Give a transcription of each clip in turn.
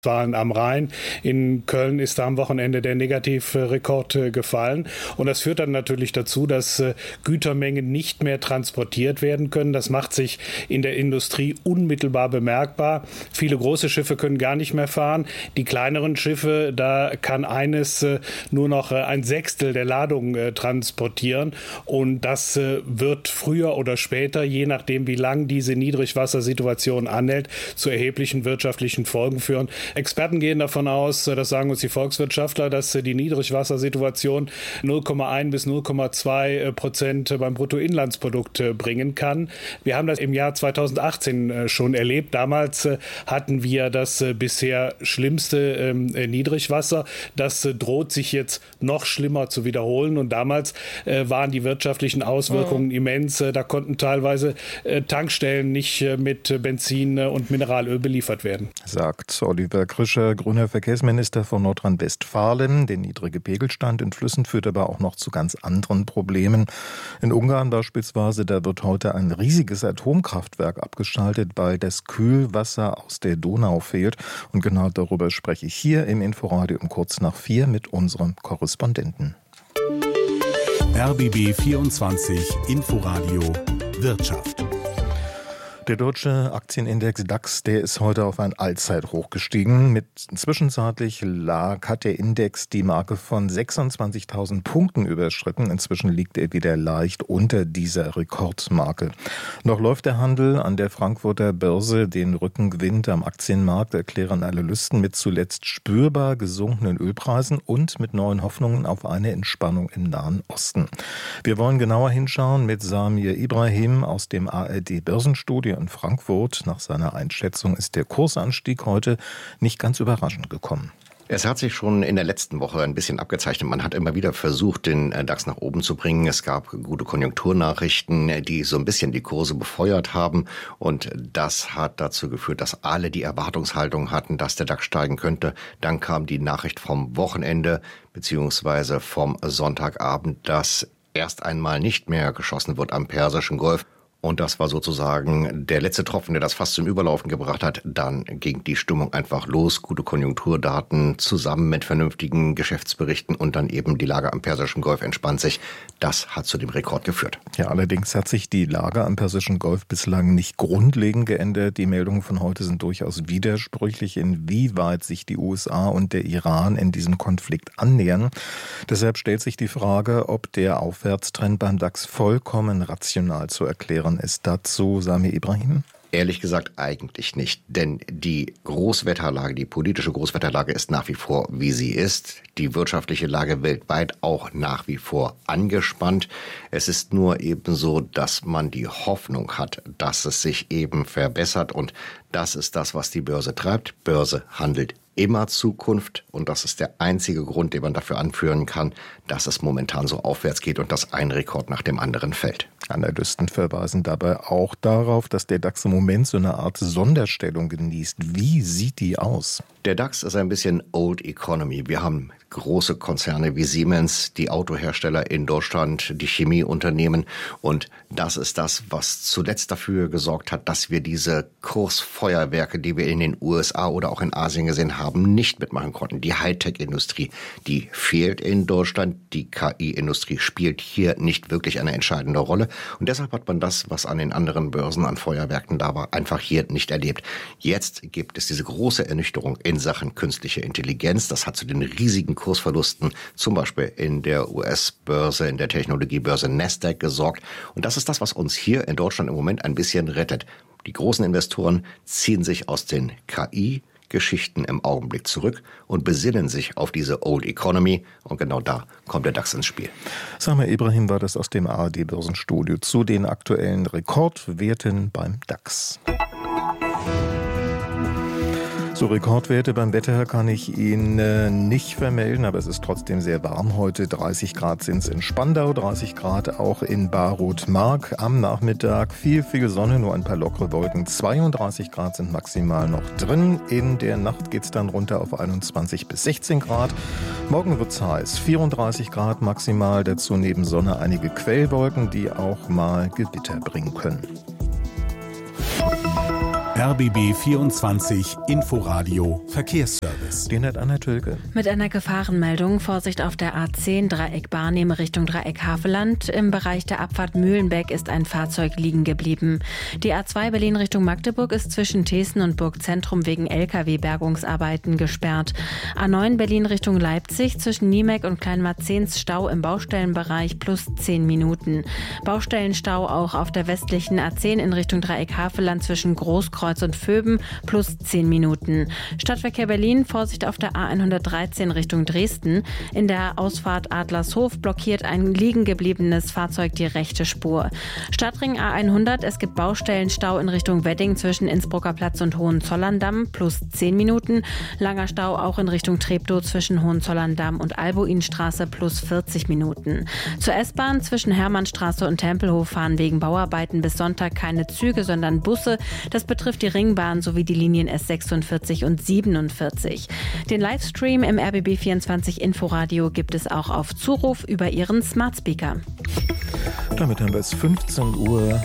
Wahlen am Rhein. In Köln ist da am Wochenende der Negativrekord gefallen. Und das führt dann natürlich dazu, dass Gütermengen nicht mehr transportiert werden können. Das macht sich in der Industrie unmittelbar bemerkbar. Viele große Schiffe können gar nicht mehr fahren. Die kleineren Schiffe, da kann eines nur noch ein Sechstel der Ladung transportieren. Und das wird früher oder später, je nachdem wie lang diese Niedrigwassersituation anhält, zu erheblichen wirtschaftlichen Folgen führen. Experten gehen davon aus, das sagen uns die Volkswirtschaftler, dass die Niedrigwassersituation 0,1 bis 0,2% beim Bruttoinlandsprodukt bringen kann. Wir haben das im Jahr 2018 schon erlebt. Damals hatten wir das bisher schlimmste Niedrigwasser. Das droht sich jetzt noch schlimmer zu wiederholen. Und damals waren die wirtschaftlichen Auswirkungen immens. Da konnten teilweise Tankstellen nicht mit Benzin und Mineralöl beliefert werden. Sagt Oliver Krischer, grüner Verkehrsminister von Nordrhein-Westfalen. Der niedrige Pegelstand in Flüssen führt aber auch noch zu ganz anderen Problemen. In Ungarn beispielsweise, da wird heute ein riesiges Atomkraftwerk abgeschaltet, weil das Kühlwasser aus der Donau fehlt. Und genau darüber spreche ich hier im Inforadio um kurz nach 4 mit unserem Korrespondenten. RBB 24 Inforadio Wirtschaft. Der deutsche Aktienindex DAX, der ist heute auf ein Allzeithoch gestiegen. Zwischenzeitlich hat der Index die Marke von 26.000 Punkten überschritten. Inzwischen liegt er wieder leicht unter dieser Rekordmarke. Noch läuft der Handel an der Frankfurter Börse. Den Rückenwind am Aktienmarkt erklären Analysten mit zuletzt spürbar gesunkenen Ölpreisen und mit neuen Hoffnungen auf eine Entspannung im Nahen Osten. Wir wollen genauer hinschauen mit Samir Ibrahim aus dem ARD-Börsenstudio in Frankfurt. Nach seiner Einschätzung ist der Kursanstieg heute nicht ganz überraschend gekommen. Es hat sich schon in der letzten Woche ein bisschen abgezeichnet. Man hat immer wieder versucht, den DAX nach oben zu bringen. Es gab gute Konjunkturnachrichten, die so ein bisschen die Kurse befeuert haben. Und das hat dazu geführt, dass alle die Erwartungshaltung hatten, dass der DAX steigen könnte. Dann kam die Nachricht vom Wochenende beziehungsweise vom Sonntagabend, dass erst einmal nicht mehr geschossen wird am Persischen Golf. Und das war sozusagen der letzte Tropfen, der das fast zum Überlaufen gebracht hat. Dann ging die Stimmung einfach los. Gute Konjunkturdaten zusammen mit vernünftigen Geschäftsberichten und dann eben die Lage am Persischen Golf entspannt sich. Das hat zu dem Rekord geführt. Ja, allerdings hat sich die Lage am Persischen Golf bislang nicht grundlegend geändert. Die Meldungen von heute sind durchaus widersprüchlich, inwieweit sich die USA und der Iran in diesem Konflikt annähern. Deshalb stellt sich die Frage, ob der Aufwärtstrend beim DAX vollkommen rational zu erklären ist. Dazu Samir Ibrahim. Ehrlich gesagt eigentlich nicht, denn die Großwetterlage, die politische Großwetterlage ist nach wie vor, wie sie ist. Die wirtschaftliche Lage weltweit auch nach wie vor angespannt. Es ist nur eben so, dass man die Hoffnung hat, dass es sich eben verbessert und das ist das, was die Börse treibt. Börse handelt immer Zukunft und das ist der einzige Grund, den man dafür anführen kann, dass es momentan so aufwärts geht und dass ein Rekord nach dem anderen fällt. Analysten verweisen dabei auch darauf, dass der DAX im Moment so eine Art Sonderstellung genießt. Wie sieht die aus? Der DAX ist ein bisschen Old Economy. Wir haben große Konzerne wie Siemens, die Autohersteller in Deutschland, die Chemieunternehmen und das ist das, was zuletzt dafür gesorgt hat, dass wir diese Kursfeuerwerke, die wir in den USA oder auch in Asien gesehen haben, nicht mitmachen konnten. Die Hightech-Industrie, die fehlt in Deutschland. Die KI-Industrie spielt hier nicht wirklich eine entscheidende Rolle und deshalb hat man das, was an den anderen Börsen an Feuerwerken da war, einfach hier nicht erlebt. Jetzt gibt es diese große Ernüchterung in Sachen künstliche Intelligenz. Das hat zu den riesigen Kursverlusten, zum Beispiel in der US-Börse, in der Technologiebörse Nasdaq gesorgt. Und das ist das, was uns hier in Deutschland im Moment ein bisschen rettet. Die großen Investoren ziehen sich aus den KI-Geschichten im Augenblick zurück und besinnen sich auf diese Old Economy. Und genau da kommt der DAX ins Spiel. Samir Ibrahim war das aus dem ARD-Börsenstudio zu den aktuellen Rekordwerten beim DAX. So Rekordwerte beim Wetter kann ich Ihnen nicht vermelden, aber es ist trotzdem sehr warm heute. 30 Grad sind es in Spandau, 30 Grad auch in Barrot-Mark. Am Nachmittag viel Sonne, nur ein paar lockere Wolken. 32 Grad sind maximal noch drin. In der Nacht geht es dann runter auf 21 bis 16 Grad. Morgen wird es heiß, 34 Grad maximal. Dazu neben Sonne einige Quellwolken, die auch mal Gewitter bringen können. RBB 24 Inforadio Verkehrsservice. Den hat Anna Tölke. Mit einer Gefahrenmeldung. Vorsicht auf der A10 Dreieck Barnehme Richtung Dreieck Havelland. Im Bereich der Abfahrt Mühlenbeck ist ein Fahrzeug liegen geblieben. Die A2 Berlin Richtung Magdeburg ist zwischen Thesen und Burgzentrum wegen LKW-Bergungsarbeiten gesperrt. A9 Berlin Richtung Leipzig zwischen Niemek und Kleinmarzens Stau im Baustellenbereich plus 10 Minuten. Baustellenstau auch auf der westlichen A10 in Richtung Dreieck Havelland zwischen Großkreuz und Vöben plus 10 Minuten. Stadtverkehr Berlin, Vorsicht auf der A113 Richtung Dresden. In der Ausfahrt Adlershof blockiert ein liegen gebliebenes Fahrzeug die rechte Spur. Stadtring A100, es gibt Baustellenstau in Richtung Wedding zwischen Innsbrucker Platz und Hohenzollern-Damm plus 10 Minuten. Langer Stau auch in Richtung Treptow zwischen Hohenzollern-Damm und Albuinstraße plus 40 Minuten. Zur S-Bahn zwischen Hermannstraße und Tempelhof fahren wegen Bauarbeiten bis Sonntag keine Züge, sondern Busse. Das betrifft die Ringbahn sowie die Linien S46 und 47. Den Livestream im RBB 24 Inforadio gibt es auch auf Zuruf über Ihren Smart Speaker. Damit haben wir es 15:40 Uhr.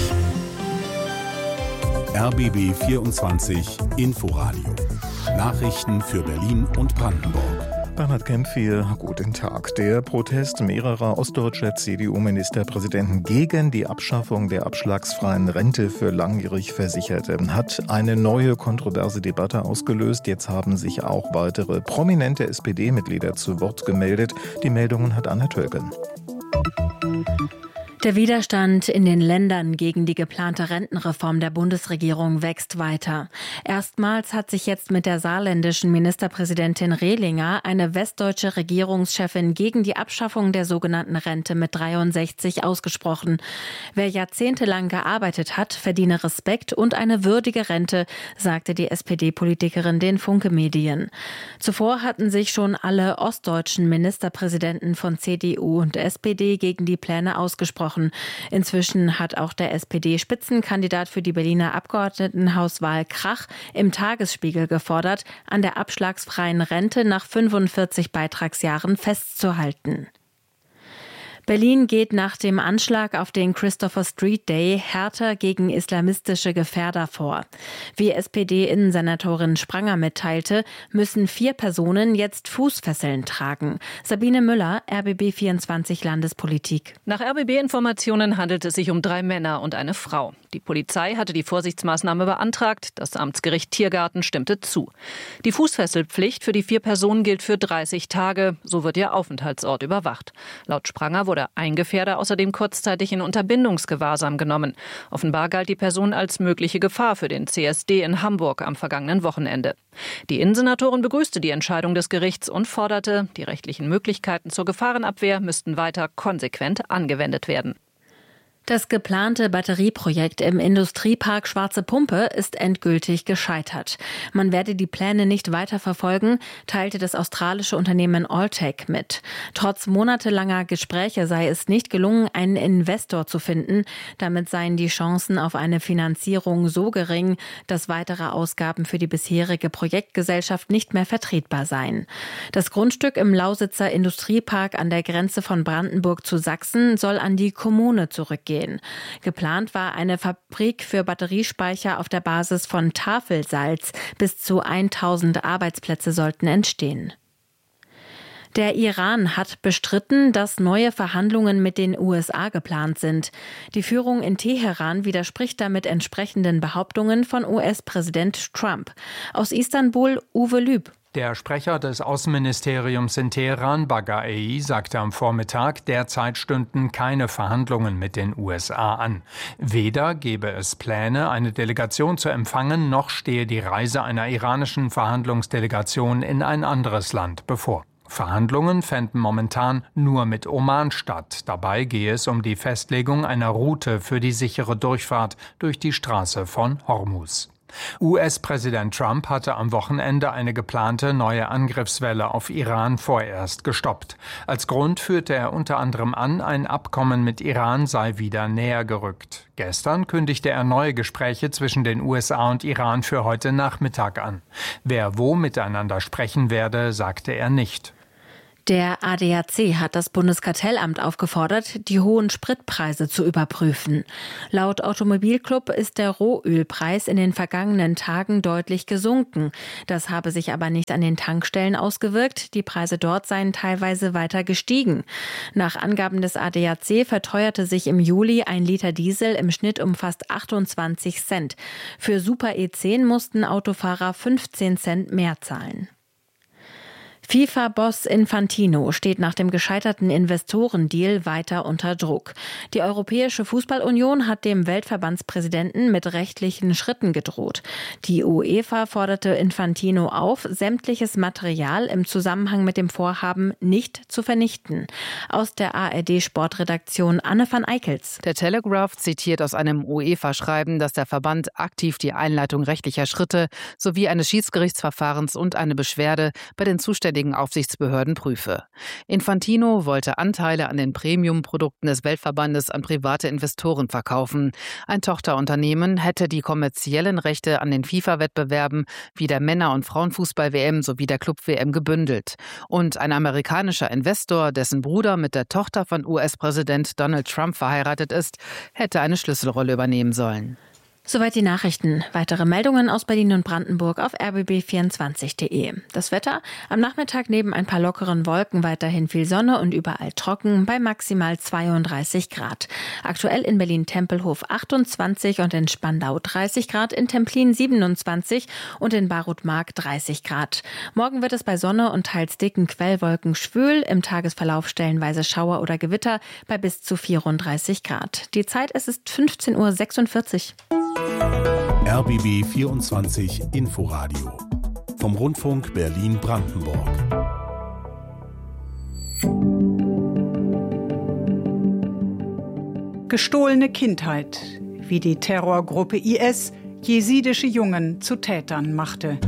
RBB 24 Inforadio. Nachrichten für Berlin und Brandenburg. Bernhard Kempf hier, guten Tag. Der Protest mehrerer ostdeutscher CDU-Ministerpräsidenten gegen die Abschaffung der abschlagsfreien Rente für langjährig Versicherte hat eine neue kontroverse Debatte ausgelöst. Jetzt haben sich auch weitere prominente SPD-Mitglieder zu Wort gemeldet. Die Meldungen hat Anna Tölke. Der Widerstand in den Ländern gegen die geplante Rentenreform der Bundesregierung wächst weiter. Erstmals hat sich jetzt mit der saarländischen Ministerpräsidentin Rehlinger eine westdeutsche Regierungschefin gegen die Abschaffung der sogenannten Rente mit 63 ausgesprochen. Wer jahrzehntelang gearbeitet hat, verdiene Respekt und eine würdige Rente, sagte die SPD-Politikerin den Funke-Medien. Zuvor hatten sich schon alle ostdeutschen Ministerpräsidenten von CDU und SPD gegen die Pläne ausgesprochen. Inzwischen hat auch der SPD-Spitzenkandidat für die Berliner Abgeordnetenhauswahl Krach im Tagesspiegel gefordert, an der abschlagsfreien Rente nach 45 Beitragsjahren festzuhalten. Berlin geht nach dem Anschlag auf den Christopher Street Day härter gegen islamistische Gefährder vor. Wie SPD-Innensenatorin Spranger mitteilte, müssen 4 Personen jetzt Fußfesseln tragen. Sabine Müller, RBB 24 Landespolitik. Nach RBB-Informationen handelt es sich um 3 Männer und eine Frau. Die Polizei hatte die Vorsichtsmaßnahme beantragt. Das Amtsgericht Tiergarten stimmte zu. Die Fußfesselpflicht für die 4 Personen gilt für 30 Tage. So wird ihr Aufenthaltsort überwacht. Laut Spranger wurde ein Gefährder außerdem kurzzeitig in Unterbindungsgewahrsam genommen. Offenbar galt die Person als mögliche Gefahr für den CSD in Hamburg am vergangenen Wochenende. Die Innensenatorin begrüßte die Entscheidung des Gerichts und forderte, die rechtlichen Möglichkeiten zur Gefahrenabwehr müssten weiter konsequent angewendet werden. Das geplante Batterieprojekt im Industriepark Schwarze Pumpe ist endgültig gescheitert. Man werde die Pläne nicht weiterverfolgen, teilte das australische Unternehmen Alltech mit. Trotz monatelanger Gespräche sei es nicht gelungen, einen Investor zu finden. Damit seien die Chancen auf eine Finanzierung so gering, dass weitere Ausgaben für die bisherige Projektgesellschaft nicht mehr vertretbar seien. Das Grundstück im Lausitzer Industriepark an der Grenze von Brandenburg zu Sachsen soll an die Kommune zurückgehen. Geplant war eine Fabrik für Batteriespeicher auf der Basis von Tafelsalz. Bis zu 1000 Arbeitsplätze sollten entstehen. Der Iran hat bestritten, dass neue Verhandlungen mit den USA geplant sind. Die Führung in Teheran widerspricht damit entsprechenden Behauptungen von US-Präsident Trump. Aus Istanbul Uwe Lüb. Der Sprecher des Außenministeriums in Teheran, Baghai, sagte am Vormittag, derzeit stünden keine Verhandlungen mit den USA an. Weder gebe es Pläne, eine Delegation zu empfangen, noch stehe die Reise einer iranischen Verhandlungsdelegation in ein anderes Land bevor. Verhandlungen fänden momentan nur mit Oman statt. Dabei gehe es um die Festlegung einer Route für die sichere Durchfahrt durch die Straße von Hormuz. US-Präsident Trump hatte am Wochenende eine geplante neue Angriffswelle auf Iran vorerst gestoppt. Als Grund führte er unter anderem an, ein Abkommen mit Iran sei wieder näher gerückt. Gestern kündigte er neue Gespräche zwischen den USA und Iran für heute Nachmittag an. Wer wo miteinander sprechen werde, sagte er nicht. Der ADAC hat das Bundeskartellamt aufgefordert, die hohen Spritpreise zu überprüfen. Laut Automobilclub ist der Rohölpreis in den vergangenen Tagen deutlich gesunken. Das habe sich aber nicht an den Tankstellen ausgewirkt. Die Preise dort seien teilweise weiter gestiegen. Nach Angaben des ADAC verteuerte sich im Juli 1 Liter Diesel im Schnitt um fast 28 Cent. Für Super E10 mussten Autofahrer 15 Cent mehr zahlen. FIFA-Boss Infantino steht nach dem gescheiterten Investorendeal weiter unter Druck. Die Europäische Fußballunion hat dem Weltverbandspräsidenten mit rechtlichen Schritten gedroht. Die UEFA forderte Infantino auf, sämtliches Material im Zusammenhang mit dem Vorhaben nicht zu vernichten. Aus der ARD-Sportredaktion Anne van Eickels. Der Telegraph zitiert aus einem UEFA-Schreiben, dass der Verband aktiv die Einleitung rechtlicher Schritte sowie eines Schiedsgerichtsverfahrens und eine Beschwerde bei den zuständigen Aufsichtsbehörden prüfe. Infantino wollte Anteile an den Premium-Produkten des Weltverbandes an private Investoren verkaufen. Ein Tochterunternehmen hätte die kommerziellen Rechte an den FIFA-Wettbewerben wie der Männer- und Frauenfußball-WM sowie der Club-WM gebündelt. Und ein amerikanischer Investor, dessen Bruder mit der Tochter von US-Präsident Donald Trump verheiratet ist, hätte eine Schlüsselrolle übernehmen sollen. Soweit die Nachrichten. Weitere Meldungen aus Berlin und Brandenburg auf rbb24.de. Das Wetter: am Nachmittag neben ein paar lockeren Wolken weiterhin viel Sonne und überall trocken bei maximal 32 Grad. Aktuell in Berlin-Tempelhof 28 und in Spandau 30 Grad, in Templin 27 und in Barut-Mark 30 Grad. Morgen wird es bei Sonne und teils dicken Quellwolken schwül, im Tagesverlauf stellenweise Schauer oder Gewitter bei bis zu 34 Grad. Die Zeit, es ist 15:46 Uhr. RBB 24 Inforadio vom Rundfunk Berlin-Brandenburg. Gestohlene Kindheit, wie die Terrorgruppe IS jesidische Jungen zu Tätern machte.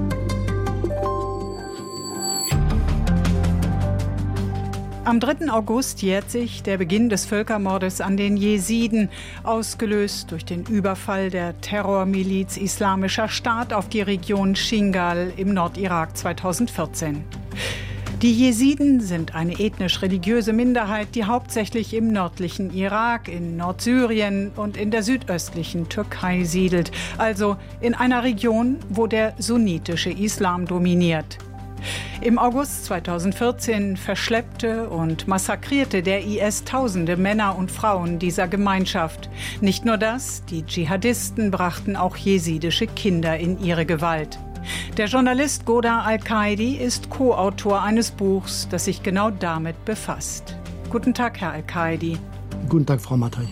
Am 3. August jährt sich der Beginn des Völkermordes an den Jesiden, ausgelöst durch den Überfall der Terrormiliz Islamischer Staat auf die Region Shingal im Nordirak 2014. Die Jesiden sind eine ethnisch-religiöse Minderheit, die hauptsächlich im nördlichen Irak, in Nordsyrien und in der südöstlichen Türkei siedelt, also in einer Region, wo der sunnitische Islam dominiert. Im August 2014 verschleppte und massakrierte der IS tausende Männer und Frauen dieser Gemeinschaft. Nicht nur das, die Dschihadisten brachten auch jesidische Kinder in ihre Gewalt. Der Journalist Goda Al-Kaidi ist Co-Autor eines Buchs, das sich genau damit befasst. Guten Tag, Herr Al-Kaidi. Guten Tag, Frau Mattei.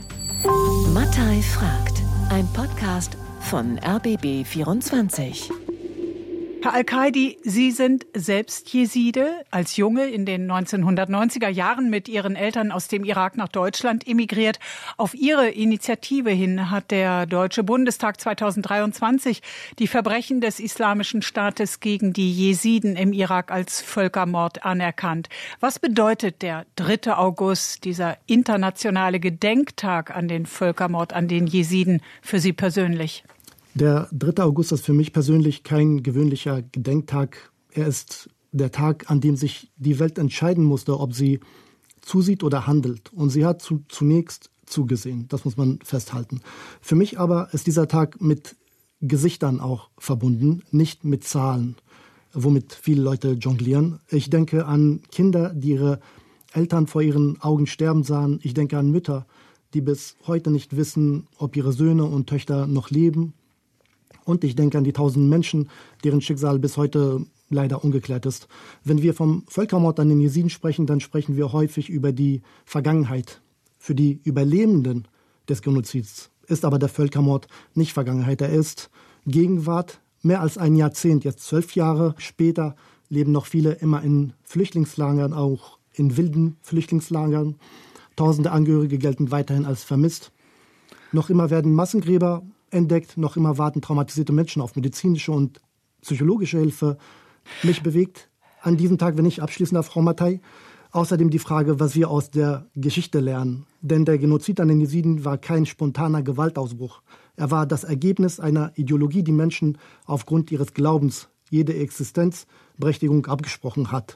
Mattei fragt, ein Podcast von RBB 24. Herr Al-Kaidi, Sie sind selbst Jeside, als Junge in den 1990er Jahren mit Ihren Eltern aus dem Irak nach Deutschland emigriert. Auf Ihre Initiative hin hat der Deutsche Bundestag 2023 die Verbrechen des Islamischen Staates gegen die Jesiden im Irak als Völkermord anerkannt. Was bedeutet der 3. August, dieser internationale Gedenktag an den Völkermord an den Jesiden, für Sie persönlich? Der 3. August ist für mich persönlich kein gewöhnlicher Gedenktag. Er ist der Tag, an dem sich die Welt entscheiden musste, ob sie zusieht oder handelt. Und sie hat zunächst zugesehen. Das muss man festhalten. Für mich aber ist dieser Tag mit Gesichtern auch verbunden, nicht mit Zahlen, womit viele Leute jonglieren. Ich denke an Kinder, die ihre Eltern vor ihren Augen sterben sahen. Ich denke an Mütter, die bis heute nicht wissen, ob ihre Söhne und Töchter noch leben. Und ich denke an die tausenden Menschen, deren Schicksal bis heute leider ungeklärt ist. Wenn wir vom Völkermord an den Jesiden sprechen, dann sprechen wir häufig über die Vergangenheit. Für die Überlebenden des Genozids ist aber der Völkermord nicht Vergangenheit. Er ist Gegenwart. Mehr als ein Jahrzehnt, jetzt 12 Jahre später, leben noch viele immer in Flüchtlingslagern, auch in wilden Flüchtlingslagern. Tausende Angehörige gelten weiterhin als vermisst. Noch immer werden Massengräber entdeckt, noch immer warten traumatisierte Menschen auf medizinische und psychologische Hilfe. Mich bewegt an diesem Tag, wenn ich abschließen darf, Frau Mattei, außerdem die Frage, was wir aus der Geschichte lernen. Denn der Genozid an den Jesiden war kein spontaner Gewaltausbruch. Er war das Ergebnis einer Ideologie, die Menschen aufgrund ihres Glaubens jede Existenzberechtigung abgesprochen hat.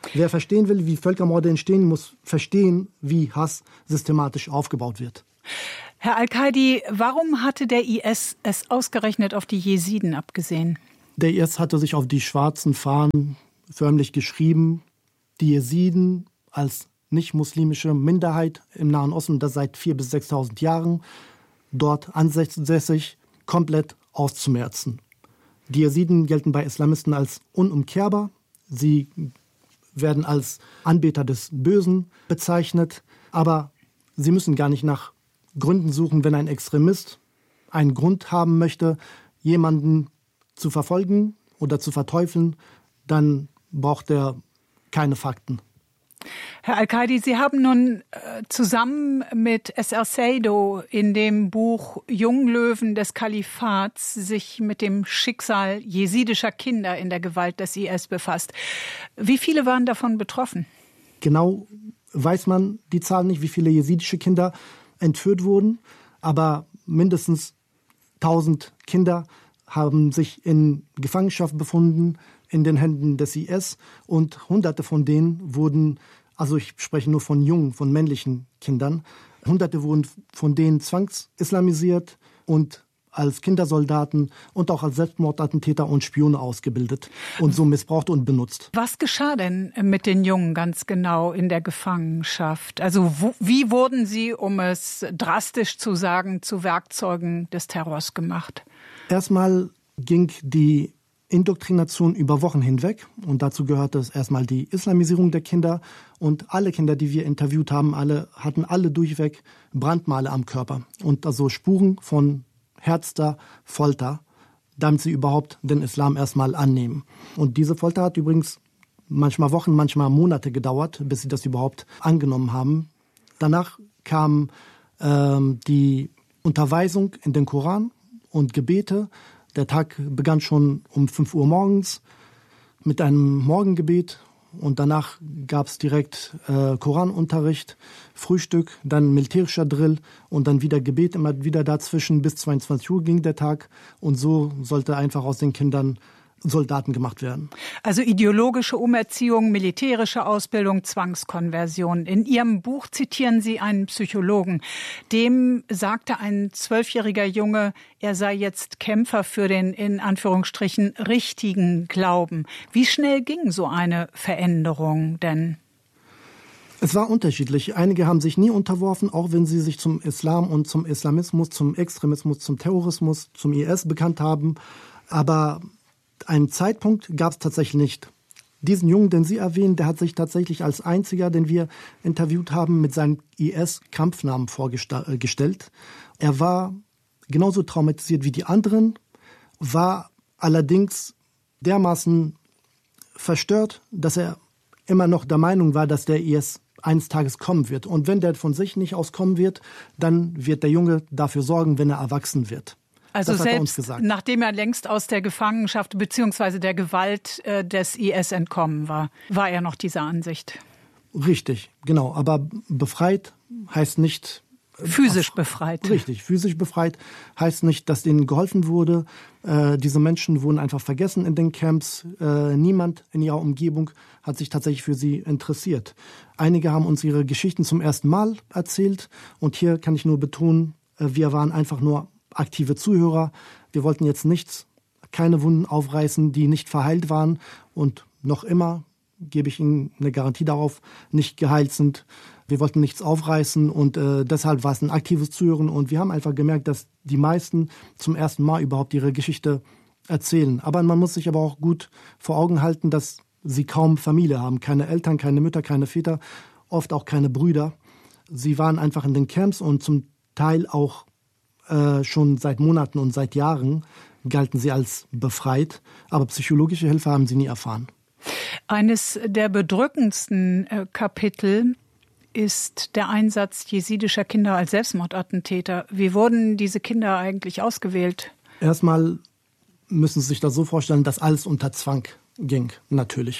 Wer verstehen will, wie Völkermorde entstehen, muss verstehen, wie Hass systematisch aufgebaut wird. Herr Al-Kaidi, warum hatte der IS es ausgerechnet auf die Jesiden abgesehen? Der IS hatte sich auf die schwarzen Fahnen förmlich geschrieben, die Jesiden als nicht-muslimische Minderheit im Nahen Osten, das seit 4.000 bis 6.000 Jahren dort ansässig, komplett auszumerzen. Die Jesiden gelten bei Islamisten als unumkehrbar. Sie werden als Anbeter des Bösen bezeichnet. Aber sie müssen gar nicht nach Gründen suchen, wenn ein Extremist einen Grund haben möchte, jemanden zu verfolgen oder zu verteufeln, dann braucht er keine Fakten. Herr Al-Kaidi, Sie haben nun zusammen mit Esser Seido in dem Buch Junglöwen des Kalifats sich mit dem Schicksal jesidischer Kinder in der Gewalt des IS befasst. Wie viele waren davon betroffen? Genau weiß man die Zahl nicht, wie viele jesidische Kinder entführt wurden, aber mindestens 1000 Kinder haben sich in Gefangenschaft befunden in den Händen des IS und Hunderte von denen wurden, also ich spreche nur von jungen, von männlichen Kindern, Hunderte wurden von denen zwangsislamisiert und als Kindersoldaten und auch als Selbstmordattentäter und Spione ausgebildet und so missbraucht und benutzt. Was geschah denn mit den Jungen ganz genau in der Gefangenschaft? Also wie wurden sie, um es drastisch zu sagen, zu Werkzeugen des Terrors gemacht? Erstmal ging die Indoktrination über Wochen hinweg und dazu gehörte es erstmal die Islamisierung der Kinder und alle Kinder, die wir interviewt haben, hatten alle durchweg Brandmale am Körper und also Spuren von härtester Folter, damit sie überhaupt den Islam erstmal annehmen. Und diese Folter hat übrigens manchmal Wochen, manchmal Monate gedauert, bis sie das überhaupt angenommen haben. Danach kam die Unterweisung in den Koran und Gebete. Der Tag begann schon um 5 Uhr morgens mit einem Morgengebet und danach gab es direkt Koranunterricht, Frühstück, dann militärischer Drill und dann wieder Gebet, immer wieder dazwischen. Bis 22 Uhr ging der Tag und so sollte einfach aus den Kindern Soldaten gemacht werden. Also ideologische Umerziehung, militärische Ausbildung, Zwangskonversion. In Ihrem Buch zitieren Sie einen Psychologen. Dem sagte ein 12-jähriger Junge, er sei jetzt Kämpfer für den, in Anführungsstrichen, richtigen Glauben. Wie schnell ging so eine Veränderung denn? Es war unterschiedlich. Einige haben sich nie unterworfen, auch wenn sie sich zum Islam und zum Islamismus, zum Extremismus, zum Terrorismus, zum IS bekannt haben. Aber einen Zeitpunkt gab es tatsächlich nicht. Diesen Jungen, den Sie erwähnen, der hat sich tatsächlich als einziger, den wir interviewt haben, mit seinem IS-Kampfnamen vorgestellt. Er war genauso traumatisiert wie die anderen, war allerdings dermaßen verstört, dass er immer noch der Meinung war, dass der IS eines Tages kommen wird. Und wenn der von sich nicht aus kommen wird, dann wird der Junge dafür sorgen, wenn er erwachsen wird. Also selbst nachdem er längst aus der Gefangenschaft bzw. der Gewalt des IS entkommen war, war er noch dieser Ansicht. Richtig, genau. Aber befreit heißt nicht... Physisch befreit. Richtig, physisch befreit heißt nicht, dass denen geholfen wurde. Diese Menschen wurden einfach vergessen in den Camps. Niemand in ihrer Umgebung hat sich tatsächlich für sie interessiert. Einige haben uns ihre Geschichten zum ersten Mal erzählt. Und hier kann ich nur betonen, wir waren einfach nur aktive Zuhörer. Wir wollten jetzt keine Wunden aufreißen, die nicht verheilt waren und noch immer, gebe ich Ihnen eine Garantie darauf, nicht geheilt sind. Wir wollten nichts aufreißen und deshalb war es ein aktives Zuhören und wir haben einfach gemerkt, dass die meisten zum ersten Mal überhaupt ihre Geschichte erzählen. Aber man muss sich aber auch gut vor Augen halten, dass sie kaum Familie haben. Keine Eltern, keine Mütter, keine Väter, oft auch keine Brüder. Sie waren einfach in den Camps und zum Teil auch schon seit Monaten und seit Jahren galten sie als befreit, aber psychologische Hilfe haben sie nie erfahren. Eines der bedrückendsten Kapitel ist der Einsatz jesidischer Kinder als Selbstmordattentäter. Wie wurden diese Kinder eigentlich ausgewählt? Erstmal müssen Sie sich das so vorstellen, dass alles unter Zwang ging, natürlich.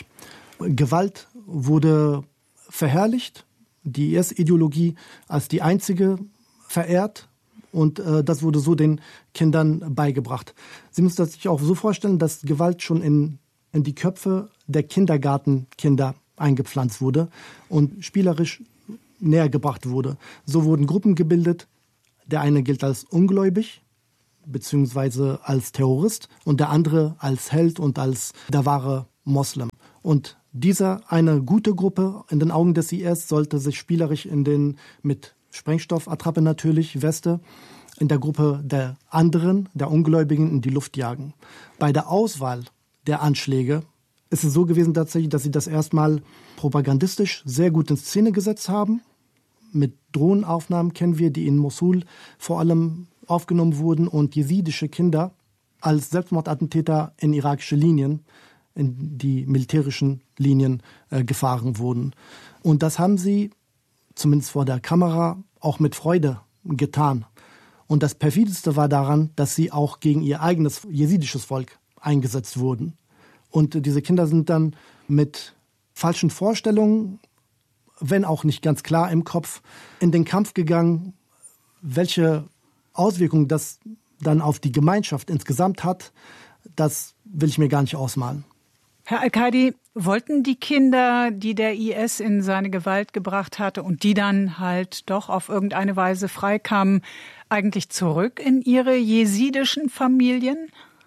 Gewalt wurde verherrlicht, die IS-Ideologie als die einzige verehrt. Und das wurde so den Kindern beigebracht. Sie müssen sich auch so vorstellen, dass Gewalt schon in die Köpfe der Kindergartenkinder eingepflanzt wurde und spielerisch näher gebracht wurde. So wurden Gruppen gebildet. Der eine gilt als ungläubig beziehungsweise als Terrorist und der andere als Held und als der wahre Moslem. Und diese eine gute Gruppe in den Augen des IS sollte sich spielerisch mit Sprengstoffattrappe natürlich, Weste, in der Gruppe der anderen, der Ungläubigen, in die Luft jagen. Bei der Auswahl der Anschläge ist es so gewesen tatsächlich, dass sie das erstmal propagandistisch sehr gut in Szene gesetzt haben. Mit Drohnenaufnahmen kennen wir, die in Mosul vor allem aufgenommen wurden und jesidische Kinder als Selbstmordattentäter in irakische Linien, in die militärischen Linien gefahren wurden. Und das haben sie, zumindest vor der Kamera, auch mit Freude getan. Und das perfideste war daran, dass sie auch gegen ihr eigenes jesidisches Volk eingesetzt wurden. Und diese Kinder sind dann mit falschen Vorstellungen, wenn auch nicht ganz klar im Kopf, in den Kampf gegangen. Welche Auswirkungen das dann auf die Gemeinschaft insgesamt hat, das will ich mir gar nicht ausmalen. Herr Al-Kaidi, wollten die Kinder, die der IS in seine Gewalt gebracht hatte und die dann halt doch auf irgendeine Weise freikamen, eigentlich zurück in ihre jesidischen Familien?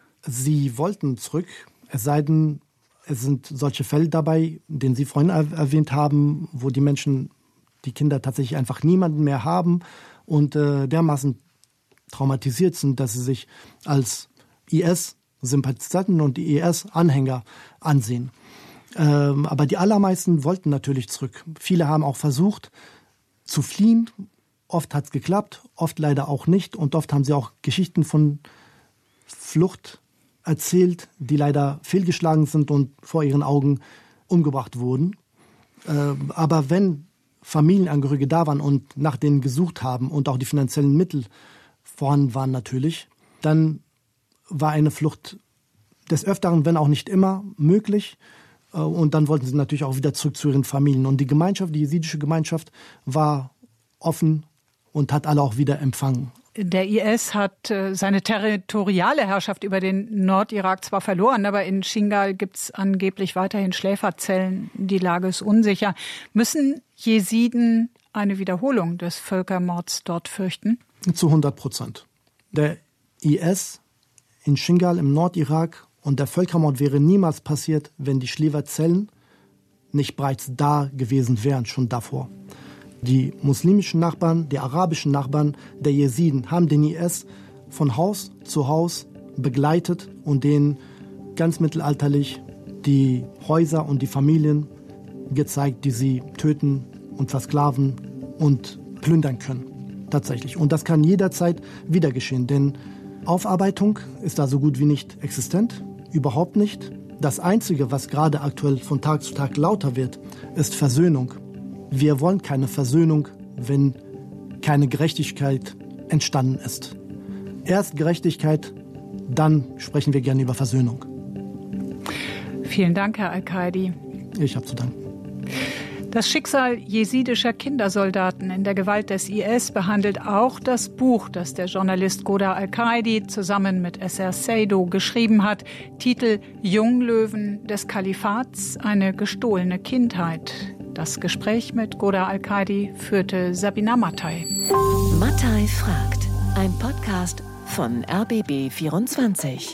Sie wollten zurück, es sei denn, es sind solche Fälle dabei, den Sie vorhin erwähnt haben, wo die Menschen, die Kinder tatsächlich einfach niemanden mehr haben und dermaßen traumatisiert sind, dass sie sich als IS-Sympathisanten und IS-Anhänger ansehen. Aber die allermeisten wollten natürlich zurück. Viele haben auch versucht zu fliehen. Oft hat es geklappt, oft leider auch nicht. Und oft haben sie auch Geschichten von Flucht erzählt, die leider fehlgeschlagen sind und vor ihren Augen umgebracht wurden. Aber wenn Familienangehörige da waren und nach denen gesucht haben und auch die finanziellen Mittel vorhanden waren natürlich, dann war eine Flucht des Öfteren, wenn auch nicht immer, möglich. Und dann wollten sie natürlich auch wieder zurück zu ihren Familien. Und die Gemeinschaft, die jesidische Gemeinschaft, war offen und hat alle auch wieder empfangen. Der IS hat seine territoriale Herrschaft über den Nordirak zwar verloren, aber in Shingal gibt es angeblich weiterhin Schläferzellen. Die Lage ist unsicher. Müssen Jesiden eine Wiederholung des Völkermords dort fürchten? Zu 100%. Der IS in Shingal im Nordirak und der Völkermord wäre niemals passiert, wenn die Schläferzellen nicht bereits da gewesen wären, schon davor. Die muslimischen Nachbarn, die arabischen Nachbarn der Jesiden haben den IS von Haus zu Haus begleitet und denen ganz mittelalterlich die Häuser und die Familien gezeigt, die sie töten und versklaven und plündern können. Tatsächlich. Und das kann jederzeit wieder geschehen, denn Aufarbeitung ist da so gut wie nicht existent, überhaupt nicht. Das Einzige, was gerade aktuell von Tag zu Tag lauter wird, ist Versöhnung. Wir wollen keine Versöhnung, wenn keine Gerechtigkeit entstanden ist. Erst Gerechtigkeit, dann sprechen wir gerne über Versöhnung. Vielen Dank, Herr Al-Kaidi. Ich habe zu danken. Das Schicksal jesidischer Kindersoldaten in der Gewalt des IS behandelt auch das Buch, das der Journalist Godar Al-Kaidi zusammen mit Eser Seydo geschrieben hat. Titel Junglöwen des Kalifats, eine gestohlene Kindheit. Das Gespräch mit Godar Al-Kaidi führte Sabina Mattei. Mattei fragt, ein Podcast von RBB24.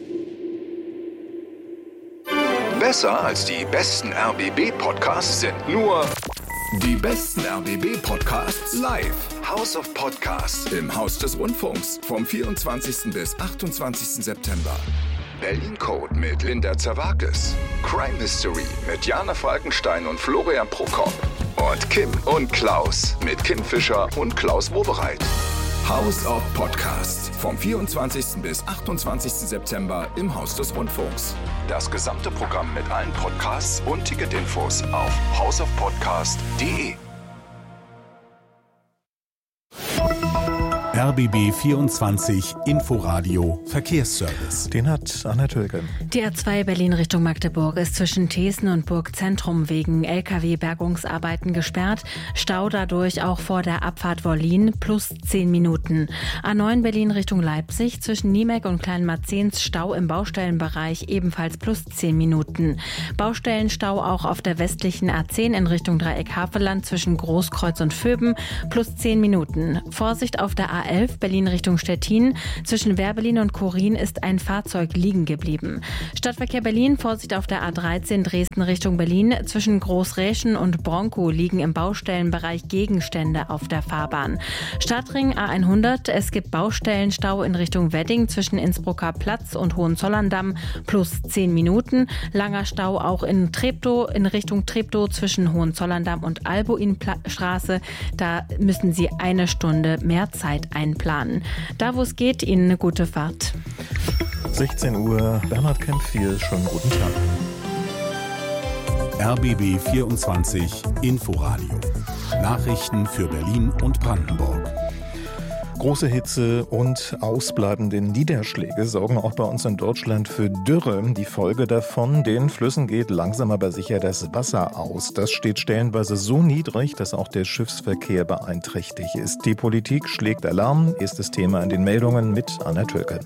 Besser als die besten RBB-Podcasts sind nur die besten RBB-Podcasts live. House of Podcasts im Haus des Rundfunks vom 24. bis 28. September. Berlin Code mit Linda Zerwakis. Crime Mystery mit Jana Falkenstein und Florian Prokop. Und Kim und Klaus mit Kim Fischer und Klaus Wobereit. House of Podcasts vom 24. bis 28. September im Haus des Rundfunks. Das gesamte Programm mit allen Podcasts und Ticketinfos auf houseofpodcast.de. RBB 24 Inforadio Verkehrsservice. Den hat Anna Tölke. Die A2 Berlin Richtung Magdeburg ist zwischen Thesen und Burgzentrum wegen LKW-Bergungsarbeiten gesperrt. Stau dadurch auch vor der Abfahrt Wollin plus 10 Minuten. A9 Berlin Richtung Leipzig zwischen Niemek und Kleinmarzens Stau im Baustellenbereich ebenfalls plus 10 Minuten. Baustellenstau auch auf der westlichen A10 in Richtung Dreieck Havelland zwischen Großkreuz und Vöben plus 10 Minuten. Vorsicht auf der A11 Berlin Richtung Stettin. Zwischen Werbelin und Korin ist ein Fahrzeug liegen geblieben. Stadtverkehr Berlin, Vorsicht auf der A13 Dresden Richtung Berlin. Zwischen Großräschen und Bronkow liegen im Baustellenbereich Gegenstände auf der Fahrbahn. Stadtring A100, es gibt Baustellenstau in Richtung Wedding zwischen Innsbrucker Platz und Hohenzollern-Damm plus 10 Minuten. Langer Stau auch in Treptow, in Richtung Treptow zwischen Hohenzollern-Damm und Albuinstraße. Da müssen Sie eine Stunde mehr Zeit einplanen. Da, wo es geht, Ihnen eine gute Fahrt. 16 Uhr, Bernhard Kempf-Viel, schönen guten Tag. RBB 24 Inforadio. Nachrichten für Berlin und Brandenburg. Große Hitze und ausbleibende Niederschläge sorgen auch bei uns in Deutschland für Dürre. Die Folge davon, den Flüssen geht langsam aber sicher das Wasser aus. Das steht stellenweise so niedrig, dass auch der Schiffsverkehr beeinträchtigt ist. Die Politik schlägt Alarm, ist das Thema in den Meldungen mit Anna Tölke.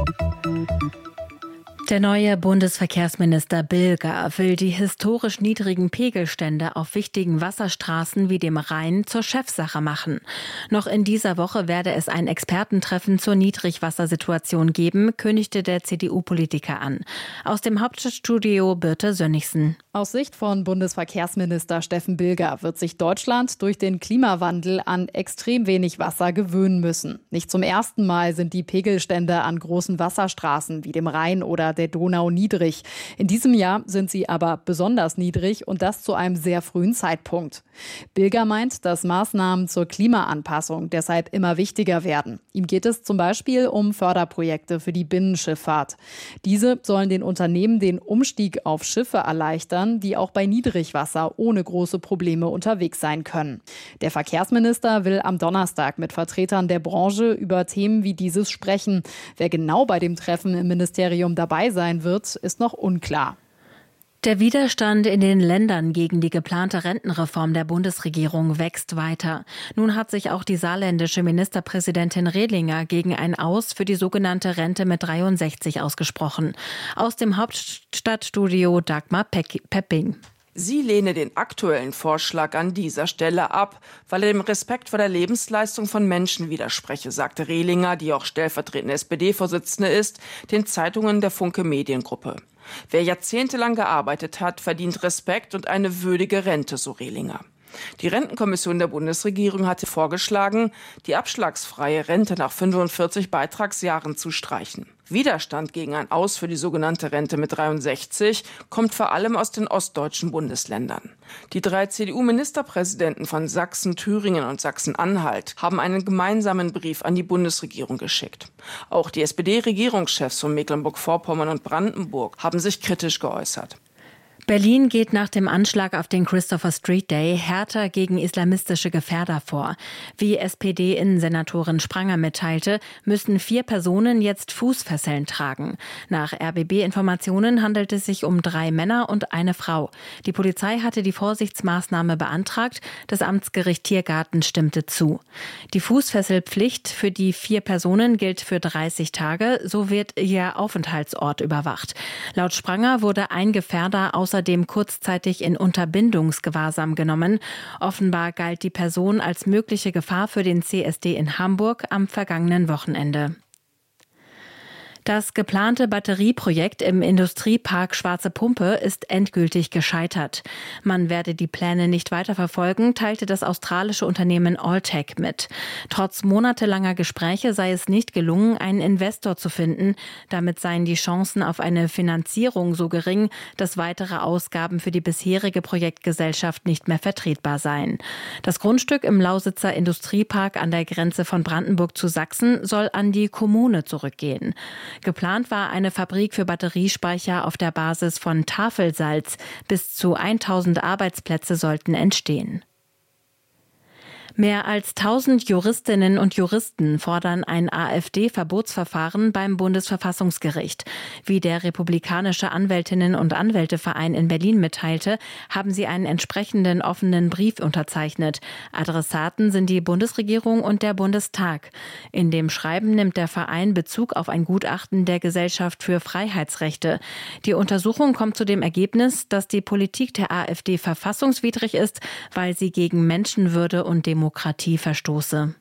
Der neue Bundesverkehrsminister Bilger will die historisch niedrigen Pegelstände auf wichtigen Wasserstraßen wie dem Rhein zur Chefsache machen. Noch in dieser Woche werde es ein Expertentreffen zur Niedrigwassersituation geben, kündigte der CDU-Politiker an. Aus dem Hauptstadtstudio Birte Sönnigsen. Aus Sicht von Bundesverkehrsminister Steffen Bilger wird sich Deutschland durch den Klimawandel an extrem wenig Wasser gewöhnen müssen. Nicht zum ersten Mal sind die Pegelstände an großen Wasserstraßen wie dem Rhein oder der Donau niedrig. In diesem Jahr sind sie aber besonders niedrig und das zu einem sehr frühen Zeitpunkt. Bilger meint, dass Maßnahmen zur Klimaanpassung deshalb immer wichtiger werden. Ihm geht es zum Beispiel um Förderprojekte für die Binnenschifffahrt. Diese sollen den Unternehmen den Umstieg auf Schiffe erleichtern, die auch bei Niedrigwasser ohne große Probleme unterwegs sein können. Der Verkehrsminister will am Donnerstag mit Vertretern der Branche über Themen wie dieses sprechen. Wer genau bei dem Treffen im Ministerium dabei sein wird, ist noch unklar. Der Widerstand in den Ländern gegen die geplante Rentenreform der Bundesregierung wächst weiter. Nun hat sich auch die saarländische Ministerpräsidentin Rehlinger gegen ein Aus für die sogenannte Rente mit 63 ausgesprochen. Aus dem Hauptstadtstudio Dagmar Pepping. Sie lehne den aktuellen Vorschlag an dieser Stelle ab, weil er dem Respekt vor der Lebensleistung von Menschen widerspreche, sagte Rehlinger, die auch stellvertretende SPD-Vorsitzende ist, den Zeitungen der Funke Mediengruppe. Wer jahrzehntelang gearbeitet hat, verdient Respekt und eine würdige Rente, so Rehlinger. Die Rentenkommission der Bundesregierung hatte vorgeschlagen, die abschlagsfreie Rente nach 45 Beitragsjahren zu streichen. Widerstand gegen ein Aus für die sogenannte Rente mit 63 kommt vor allem aus den ostdeutschen Bundesländern. Die 3 CDU-Ministerpräsidenten von Sachsen, Thüringen und Sachsen-Anhalt haben einen gemeinsamen Brief an die Bundesregierung geschickt. Auch die SPD-Regierungschefs von Mecklenburg-Vorpommern und Brandenburg haben sich kritisch geäußert. Berlin geht nach dem Anschlag auf den Christopher Street Day härter gegen islamistische Gefährder vor. Wie SPD-Innensenatorin Spranger mitteilte, müssen 4 Personen jetzt Fußfesseln tragen. Nach RBB-Informationen handelt es sich um 3 Männer und eine Frau. Die Polizei hatte die Vorsichtsmaßnahme beantragt. Das Amtsgericht Tiergarten stimmte zu. Die Fußfesselpflicht für die 4 Personen gilt für 30 Tage. So wird ihr Aufenthaltsort überwacht. Laut Spranger wurde ein Gefährder außerdem kurzzeitig in Unterbindungsgewahrsam genommen. Offenbar galt die Person als mögliche Gefahr für den CSD in Hamburg am vergangenen Wochenende. Das geplante Batterieprojekt im Industriepark Schwarze Pumpe ist endgültig gescheitert. Man werde die Pläne nicht weiterverfolgen, teilte das australische Unternehmen Alltech mit. Trotz monatelanger Gespräche sei es nicht gelungen, einen Investor zu finden. Damit seien die Chancen auf eine Finanzierung so gering, dass weitere Ausgaben für die bisherige Projektgesellschaft nicht mehr vertretbar seien. Das Grundstück im Lausitzer Industriepark an der Grenze von Brandenburg zu Sachsen soll an die Kommune zurückgehen. Geplant war eine Fabrik für Batteriespeicher auf der Basis von Tafelsalz. Bis zu 1000 Arbeitsplätze sollten entstehen. Mehr als 1000 Juristinnen und Juristen fordern ein AfD-Verbotsverfahren beim Bundesverfassungsgericht. Wie der Republikanische Anwältinnen- und Anwälteverein in Berlin mitteilte, haben sie einen entsprechenden offenen Brief unterzeichnet. Adressaten sind die Bundesregierung und der Bundestag. In dem Schreiben nimmt der Verein Bezug auf ein Gutachten der Gesellschaft für Freiheitsrechte. Die Untersuchung kommt zu dem Ergebnis, dass die Politik der AfD verfassungswidrig ist, weil sie gegen Menschenwürde und Demokratie verstoße.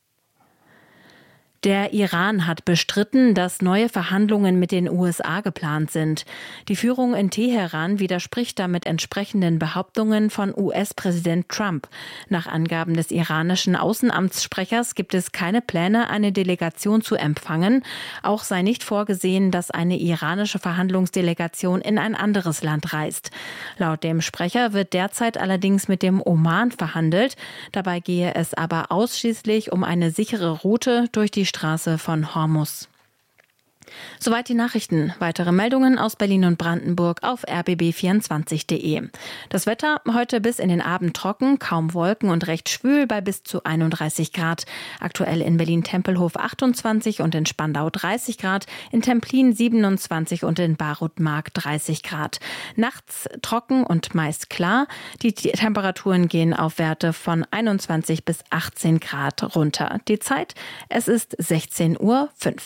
Der Iran hat bestritten, dass neue Verhandlungen mit den USA geplant sind. Die Führung in Teheran widerspricht damit entsprechenden Behauptungen von US-Präsident Trump. Nach Angaben des iranischen Außenamtssprechers gibt es keine Pläne, eine Delegation zu empfangen. Auch sei nicht vorgesehen, dass eine iranische Verhandlungsdelegation in ein anderes Land reist. Laut dem Sprecher wird derzeit allerdings mit dem Oman verhandelt. Dabei gehe es aber ausschließlich um eine sichere Route durch die Straße von Hormuz. Soweit die Nachrichten. Weitere Meldungen aus Berlin und Brandenburg auf rbb24.de. Das Wetter heute bis in den Abend trocken, kaum Wolken und recht schwül bei bis zu 31 Grad. Aktuell in Berlin-Tempelhof 28 und in Spandau 30 Grad, in Templin 27 und in Barutmark 30 Grad. Nachts trocken und meist klar. Die Temperaturen gehen auf Werte von 21 bis 18 Grad runter. Die Zeit, es ist 16:05 Uhr.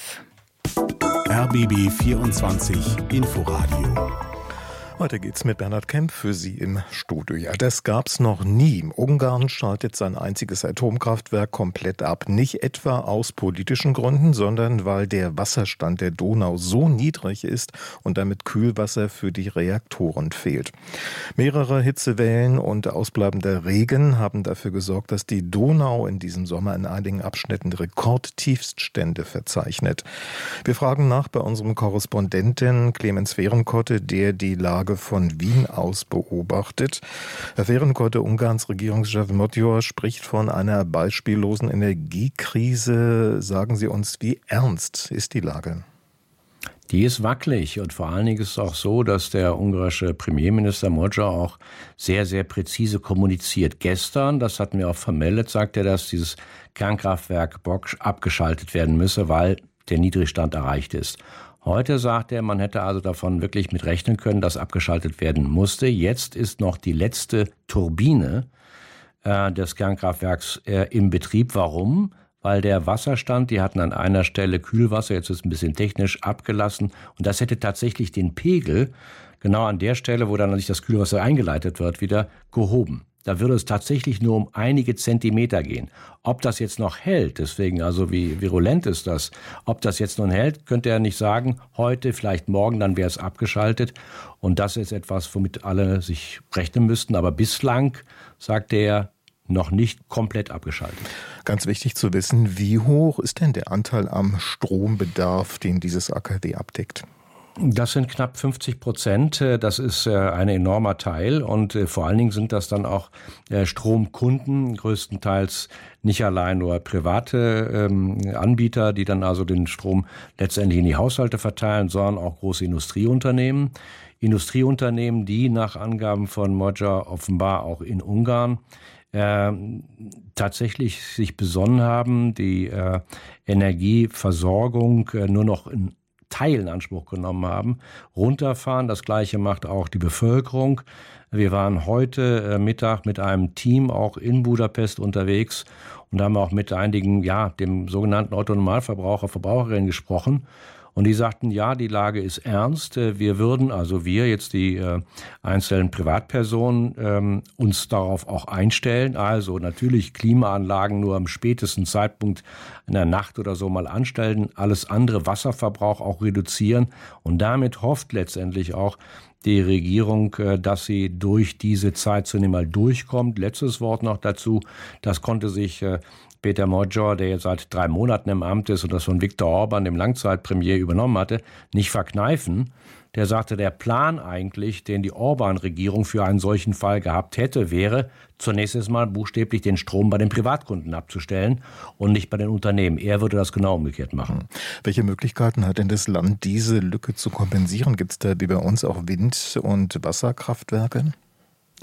RBB 24 Inforadio. Heute geht's mit Bernhard Kemp für Sie im Studio. Ja, das gab's noch nie. Ungarn schaltet sein einziges Atomkraftwerk komplett ab. Nicht etwa aus politischen Gründen, sondern weil der Wasserstand der Donau so niedrig ist und damit Kühlwasser für die Reaktoren fehlt. Mehrere Hitzewellen und ausbleibender Regen haben dafür gesorgt, dass die Donau in diesem Sommer in einigen Abschnitten Rekordtiefststände verzeichnet. Wir fragen nach bei unserem Korrespondenten Clemens Fehrenkotte, der die Lage von Wien aus beobachtet. Herr Fehrenkotte, Ungarns Regierungschef Magyar spricht von einer beispiellosen Energiekrise. Sagen Sie uns, wie ernst ist die Lage? Die ist wackelig und vor allen Dingen ist es auch so, dass der ungarische Premierminister Magyar auch sehr, sehr präzise kommuniziert. Gestern, das hatten wir auch vermeldet, sagt er, dass dieses Kernkraftwerk Bock abgeschaltet werden müsse, weil der Niedrigstand erreicht ist. Heute sagt er, man hätte also davon wirklich mit rechnen können, dass abgeschaltet werden musste. Jetzt ist noch die letzte Turbine des Kernkraftwerks im Betrieb. Warum? Weil der Wasserstand, die hatten an einer Stelle Kühlwasser, jetzt ist es ein bisschen technisch abgelassen. Und das hätte tatsächlich den Pegel, genau an der Stelle, wo dann nicht das Kühlwasser eingeleitet wird, wieder gehoben. Da würde es tatsächlich nur um einige Zentimeter gehen. Ob das jetzt noch hält, deswegen also wie virulent ist das, ob das jetzt nun hält, könnte er nicht sagen. Heute, vielleicht morgen, dann wäre es abgeschaltet. Und das ist etwas, womit alle sich rechnen müssten. Aber bislang, sagt er, noch nicht komplett abgeschaltet. Ganz wichtig zu wissen, wie hoch ist denn der Anteil am Strombedarf, den dieses AKW abdeckt? Das sind knapp 50%. Das ist ein enormer Teil und vor allen Dingen sind das dann auch Stromkunden, größtenteils nicht allein nur private Anbieter, die dann also den Strom letztendlich in die Haushalte verteilen, sondern auch große Industrieunternehmen. Industrieunternehmen, die nach Angaben von Magyar offenbar auch in Ungarn tatsächlich sich besonnen haben, die Energieversorgung nur noch in Teil in Anspruch genommen haben, runterfahren. Das Gleiche macht auch die Bevölkerung. Wir waren heute Mittag mit einem Team auch in Budapest unterwegs und haben auch mit einigen, dem sogenannten Otto-Normalverbraucher, Verbraucherinnen gesprochen. Und die sagten, ja, die Lage ist ernst. Wir jetzt die einzelnen Privatpersonen, uns darauf auch einstellen. Also natürlich Klimaanlagen nur am spätesten Zeitpunkt in der Nacht oder so mal anstellen. Alles andere, Wasserverbrauch auch reduzieren. Und damit hofft letztendlich auch die Regierung, dass sie durch diese Zeit zunächst mal durchkommt. Letztes Wort noch dazu. Das konnte sich Peter Magyar, der jetzt seit 3 Monaten im Amt ist und das von Viktor Orban, dem Langzeitpremier, übernommen hatte, nicht verkneifen. Der sagte, der Plan eigentlich, den die Orban-Regierung für einen solchen Fall gehabt hätte, wäre, zunächst einmal buchstäblich den Strom bei den Privatkunden abzustellen und nicht bei den Unternehmen. Er würde das genau umgekehrt machen. Welche Möglichkeiten hat denn das Land, diese Lücke zu kompensieren? Gibt es da wie bei uns auch Wind- und Wasserkraftwerke?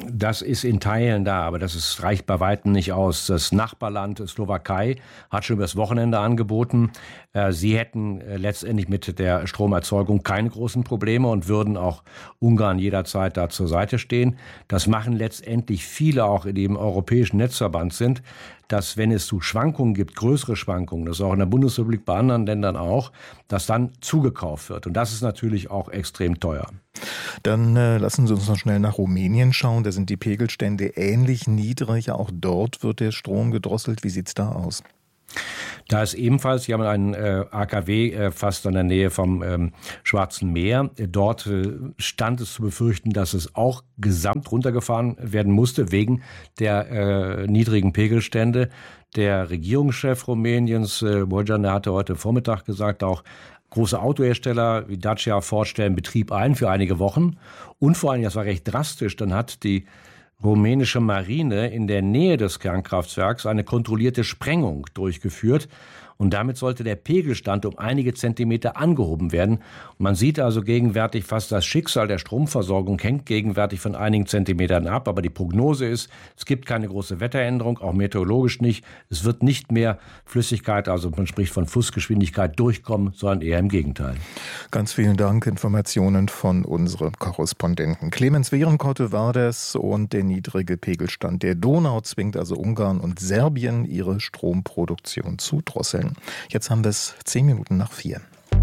Das ist in Teilen da, aber reicht bei weitem nicht aus. Das Nachbarland Slowakei hat schon übers Wochenende angeboten, sie hätten letztendlich mit der Stromerzeugung keine großen Probleme und würden auch Ungarn jederzeit da zur Seite stehen. Das machen letztendlich viele auch, die im europäischen Netzverband sind, dass wenn es zu Schwankungen gibt, größere Schwankungen, das ist auch in der Bundesrepublik, bei anderen Ländern auch, dass dann zugekauft wird. Und das ist natürlich auch extrem teuer. Dann lassen Sie uns noch schnell nach Rumänien schauen. Da sind die Pegelstände ähnlich niedrig. Auch dort wird der Strom gedrosselt. Wie sieht es da aus? Da ist ebenfalls, wir haben einen AKW fast in der Nähe vom Schwarzen Meer. Dort stand es zu befürchten, dass es auch gesamt runtergefahren werden musste wegen der niedrigen Pegelstände. Der Regierungschef Rumäniens, Bojan, der hatte heute Vormittag gesagt, auch große Autohersteller wie Dacia, Ford stellen Betrieb ein für einige Wochen. Und vor allem, das war recht drastisch, dann hat die rumänische Marine in der Nähe des Kernkraftwerks eine kontrollierte Sprengung durchgeführt. Und damit sollte der Pegelstand um einige Zentimeter angehoben werden. Und man sieht also gegenwärtig fast, das Schicksal der Stromversorgung hängt gegenwärtig von einigen Zentimetern ab. Aber die Prognose ist, es gibt keine große Wetteränderung, auch meteorologisch nicht. Es wird nicht mehr Flüssigkeit, also man spricht von Flussgeschwindigkeit, durchkommen, sondern eher im Gegenteil. Ganz vielen Dank. Informationen von unserem Korrespondenten Clemens Wehrenkotte war das. Und der niedrige Pegelstand der Donau zwingt also Ungarn und Serbien, ihre Stromproduktion zu drosseln. Jetzt haben wir es 4:10.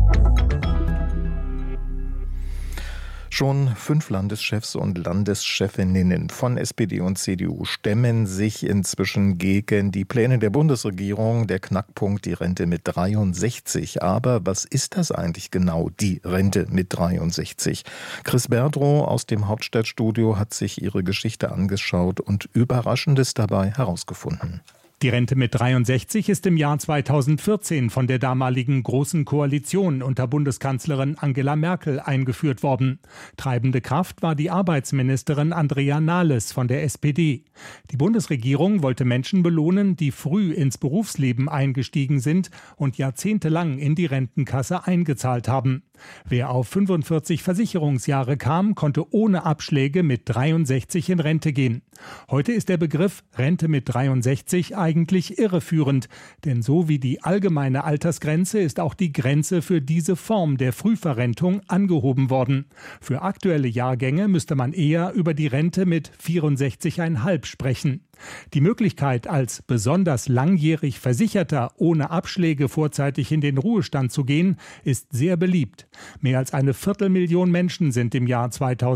Schon 5 Landeschefs und Landeschefinnen von SPD und CDU stemmen sich inzwischen gegen die Pläne der Bundesregierung. Der Knackpunkt, die Rente mit 63. Aber was ist das eigentlich genau, die Rente mit 63? Chris Berdrow aus dem Hauptstadtstudio hat sich ihre Geschichte angeschaut und Überraschendes dabei herausgefunden. Die Rente mit 63 ist im Jahr 2014 von der damaligen Großen Koalition unter Bundeskanzlerin Angela Merkel eingeführt worden. Treibende Kraft war die Arbeitsministerin Andrea Nahles von der SPD. Die Bundesregierung wollte Menschen belohnen, die früh ins Berufsleben eingestiegen sind und jahrzehntelang in die Rentenkasse eingezahlt haben. Wer auf 45 Versicherungsjahre kam, konnte ohne Abschläge mit 63 in Rente gehen. Heute ist der Begriff Rente mit 63 eigentlich irreführend, denn so wie die allgemeine Altersgrenze ist auch die Grenze für diese Form der Frühverrentung angehoben worden. Für aktuelle Jahrgänge müsste man eher über die Rente mit 64,5 sprechen. Die Möglichkeit, als besonders langjährig Versicherter ohne Abschläge vorzeitig in den Ruhestand zu gehen, ist sehr beliebt. Mehr als 250.000 Menschen sind im Jahr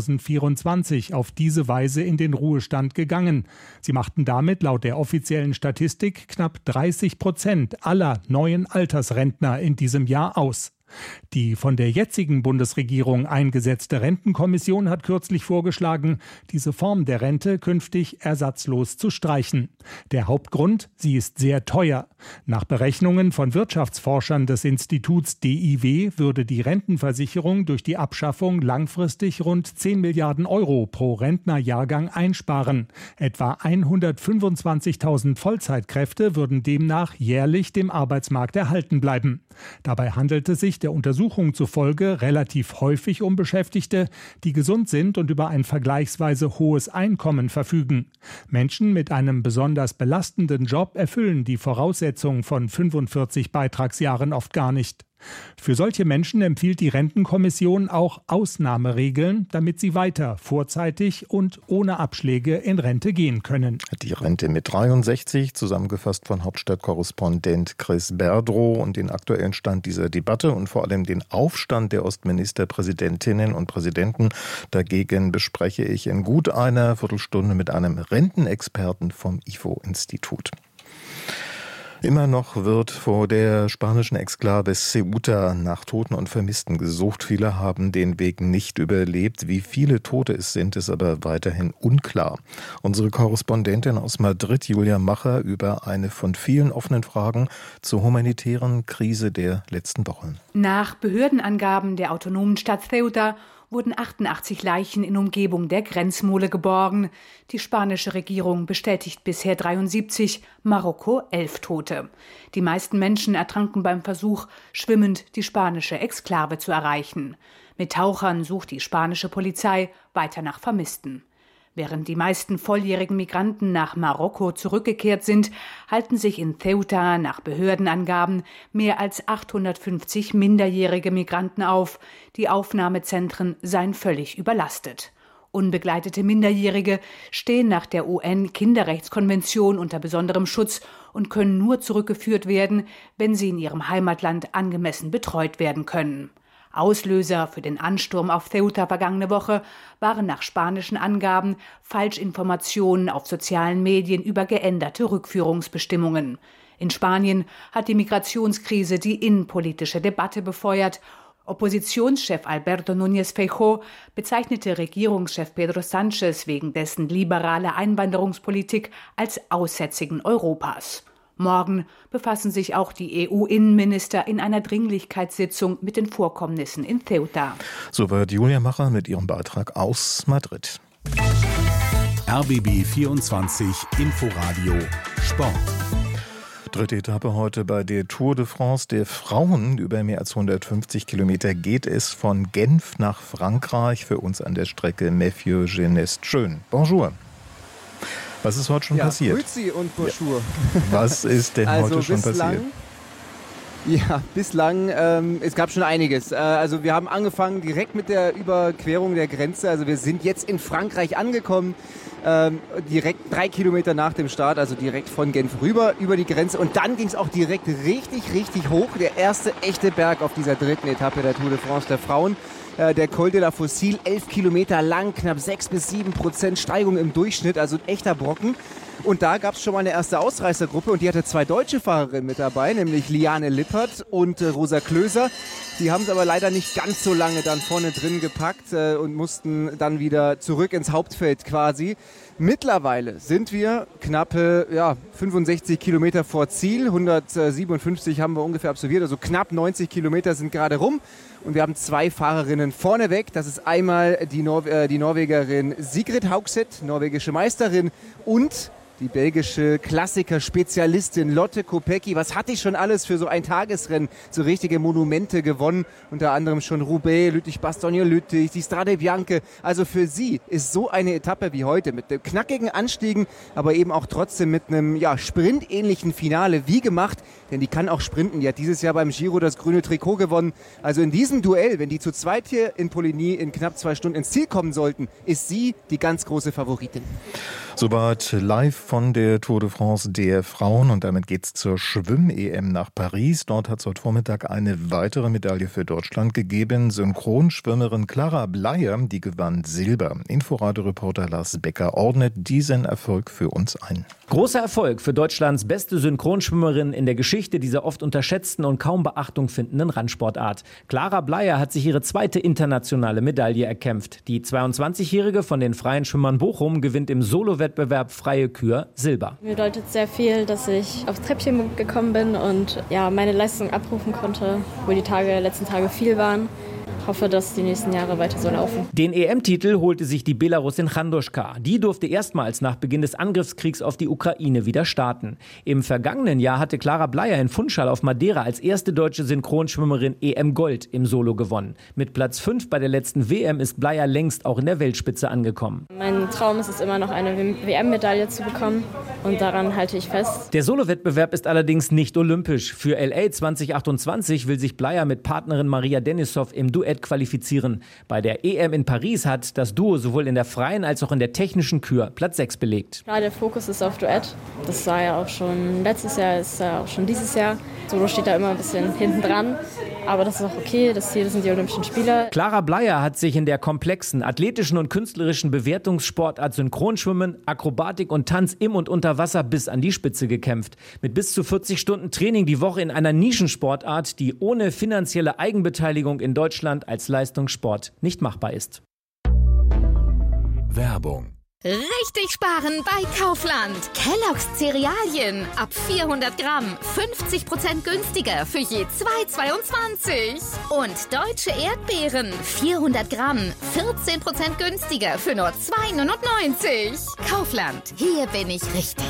2024 auf diese Weise in den Ruhestand gegangen. Sie machten damit laut der offiziellen Statistik knapp 30% aller neuen Altersrentner in diesem Jahr aus. Die von der jetzigen Bundesregierung eingesetzte Rentenkommission hat kürzlich vorgeschlagen, diese Form der Rente künftig ersatzlos zu streichen. Der Hauptgrund, sie ist sehr teuer. Nach Berechnungen von Wirtschaftsforschern des Instituts DIW würde die Rentenversicherung durch die Abschaffung langfristig rund 10 Milliarden Euro pro Rentnerjahrgang einsparen. Etwa 125.000 Vollzeitkräfte würden demnach jährlich dem Arbeitsmarkt erhalten bleiben. Dabei handelt es sich der Untersuchung zufolge relativ häufig um Beschäftigte, die gesund sind und über ein vergleichsweise hohes Einkommen verfügen. Menschen mit einem besonders belastenden Job erfüllen die Voraussetzungen von 45 Beitragsjahren oft gar nicht. Für solche Menschen empfiehlt die Rentenkommission auch Ausnahmeregeln, damit sie weiter vorzeitig und ohne Abschläge in Rente gehen können. Die Rente mit 63, zusammengefasst von Hauptstadtkorrespondent Chris Berdrow, und den aktuellen Stand dieser Debatte und vor allem den Aufstand der Ostministerpräsidentinnen und Präsidenten dagegen bespreche ich in gut einer Viertelstunde mit einem Rentenexperten vom IFO-Institut. Immer noch wird vor der spanischen Exklave Ceuta nach Toten und Vermissten gesucht. Viele haben den Weg nicht überlebt. Wie viele Tote es sind, ist aber weiterhin unklar. Unsere Korrespondentin aus Madrid, Julia Macher, über eine von vielen offenen Fragen zur humanitären Krise der letzten Wochen. Nach Behördenangaben der autonomen Stadt Ceuta wurden 88 Leichen in Umgebung der Grenzmole geborgen. Die spanische Regierung bestätigt bisher 73, Marokko 11 Tote. Die meisten Menschen ertranken beim Versuch, schwimmend die spanische Exklave zu erreichen. Mit Tauchern sucht die spanische Polizei weiter nach Vermissten. Während die meisten volljährigen Migranten nach Marokko zurückgekehrt sind, halten sich in Ceuta nach Behördenangaben mehr als 850 minderjährige Migranten auf. Die Aufnahmezentren seien völlig überlastet. Unbegleitete Minderjährige stehen nach der UN-Kinderrechtskonvention unter besonderem Schutz und können nur zurückgeführt werden, wenn sie in ihrem Heimatland angemessen betreut werden können. Auslöser für den Ansturm auf Ceuta vergangene Woche waren nach spanischen Angaben Falschinformationen auf sozialen Medien über geänderte Rückführungsbestimmungen. In Spanien hat die Migrationskrise die innenpolitische Debatte befeuert. Oppositionschef Alberto Núñez Feijóo bezeichnete Regierungschef Pedro Sánchez wegen dessen liberaler Einwanderungspolitik als Aussätzigen Europas. Morgen befassen sich auch die EU-Innenminister in einer Dringlichkeitssitzung mit den Vorkommnissen in Ceuta. Soweit Julia Macher mit ihrem Beitrag aus Madrid. RBB 24 Inforadio Sport. Dritte Etappe heute bei der Tour de France der Frauen. Über mehr als 150 Kilometer geht es von Genf nach Frankreich. Für uns an der Strecke Mathieu Genest-Schön. Bonjour. Was ist heute schon passiert? Grüezi und Bonjour. Was ist denn heute schon passiert? Bislang, es gab schon einiges. Also wir haben angefangen direkt mit der Überquerung der Grenze. Also wir sind jetzt in Frankreich angekommen, direkt 3 Kilometer nach dem Start, also direkt von Genf rüber über die Grenze. Und dann ging es auch direkt richtig hoch. Der erste echte Berg auf dieser dritten Etappe der Tour de France der Frauen. Der Col de la Faucille, 11 Kilometer lang, knapp 6-7% Steigung im Durchschnitt, also ein echter Brocken. Und da gab es schon mal eine erste Ausreißergruppe und die hatte 2 deutsche Fahrerinnen mit dabei, nämlich Liane Lippert und Rosa Klöser. Die haben es aber leider nicht ganz so lange dann vorne drin gepackt und mussten dann wieder zurück ins Hauptfeld quasi. Mittlerweile sind wir knappe 65 Kilometer vor Ziel, 157 haben wir ungefähr absolviert, also knapp 90 Kilometer sind gerade rum. Und wir haben 2 Fahrerinnen vorneweg. Das ist einmal die Norwegerin Sigrid Haugseth, norwegische Meisterin, und die belgische Klassiker-Spezialistin Lotte Kopecky. Was hatte ich schon alles für so ein Tagesrennen, so richtige Monumente gewonnen, unter anderem schon Roubaix, Lüttich-Bastogne-Lüttich, die Strade Bianche. Also für sie ist so eine Etappe wie heute mit dem knackigen Anstiegen, aber eben auch trotzdem mit einem sprintähnlichen Finale wie gemacht, denn die kann auch sprinten. Die hat dieses Jahr beim Giro das grüne Trikot gewonnen. Also in diesem Duell, wenn die zu zweit hier in Poligny in knapp 2 Stunden ins Ziel kommen sollten, ist sie die ganz große Favoritin. Soweit live von der Tour de France der Frauen und damit geht's zur Schwimm-EM nach Paris. Dort hat es heute Vormittag eine weitere Medaille für Deutschland gegeben. Synchronschwimmerin Clara Bleier, die gewann Silber. Inforadio-Reporter Lars Becker ordnet diesen Erfolg für uns ein. Großer Erfolg für Deutschlands beste Synchronschwimmerin in der Geschichte dieser oft unterschätzten und kaum Beachtung findenden Randsportart. Clara Bleier hat sich ihre 2. internationale Medaille erkämpft. Die 22-Jährige von den Freien Schwimmern Bochum gewinnt im Solo-Wettbewerb Freie Kür Silber. Mir bedeutet sehr viel, dass ich aufs Treppchen gekommen bin und meine Leistung abrufen konnte, wo die letzten Tage viel waren. Ich hoffe, dass die nächsten Jahre weiter so laufen. Den EM-Titel holte sich die Belarusin Chandoschka. Die durfte erstmals nach Beginn des Angriffskriegs auf die Ukraine wieder starten. Im vergangenen Jahr hatte Clara Bleier in Funchal auf Madeira als erste deutsche Synchronschwimmerin EM-Gold im Solo gewonnen. Mit Platz 5 bei der letzten WM ist Bleier längst auch in der Weltspitze angekommen. Mein Traum ist es immer noch, eine WM-Medaille zu bekommen und daran halte ich fest. Der Solo-Wettbewerb ist allerdings nicht olympisch. Für LA 2028 will sich Bleier mit Partnerin Maria Denisov im Duett qualifizieren. Bei der EM in Paris hat das Duo sowohl in der freien als auch in der technischen Kür Platz 6 belegt. Klar, der Fokus ist auf Duett. Das war ja auch schon letztes Jahr, ist ja auch schon dieses Jahr. Solo steht da immer ein bisschen hinten dran. Aber das ist auch okay, das Ziel sind die Olympischen Spiele. Clara Bleier hat sich in der komplexen athletischen und künstlerischen Bewertungssportart Synchronschwimmen, Akrobatik und Tanz im und unter Wasser bis an die Spitze gekämpft. Mit bis zu 40 Stunden Training die Woche in einer Nischensportart, die ohne finanzielle Eigenbeteiligung in Deutschland als Leistungssport nicht machbar ist. Werbung. Richtig sparen bei Kaufland. Kellogg's Cerealien ab 400 Gramm 50% günstiger für je 2,22. Und deutsche Erdbeeren 400 Gramm 14% günstiger für nur 2,99. Kaufland, hier bin ich richtig.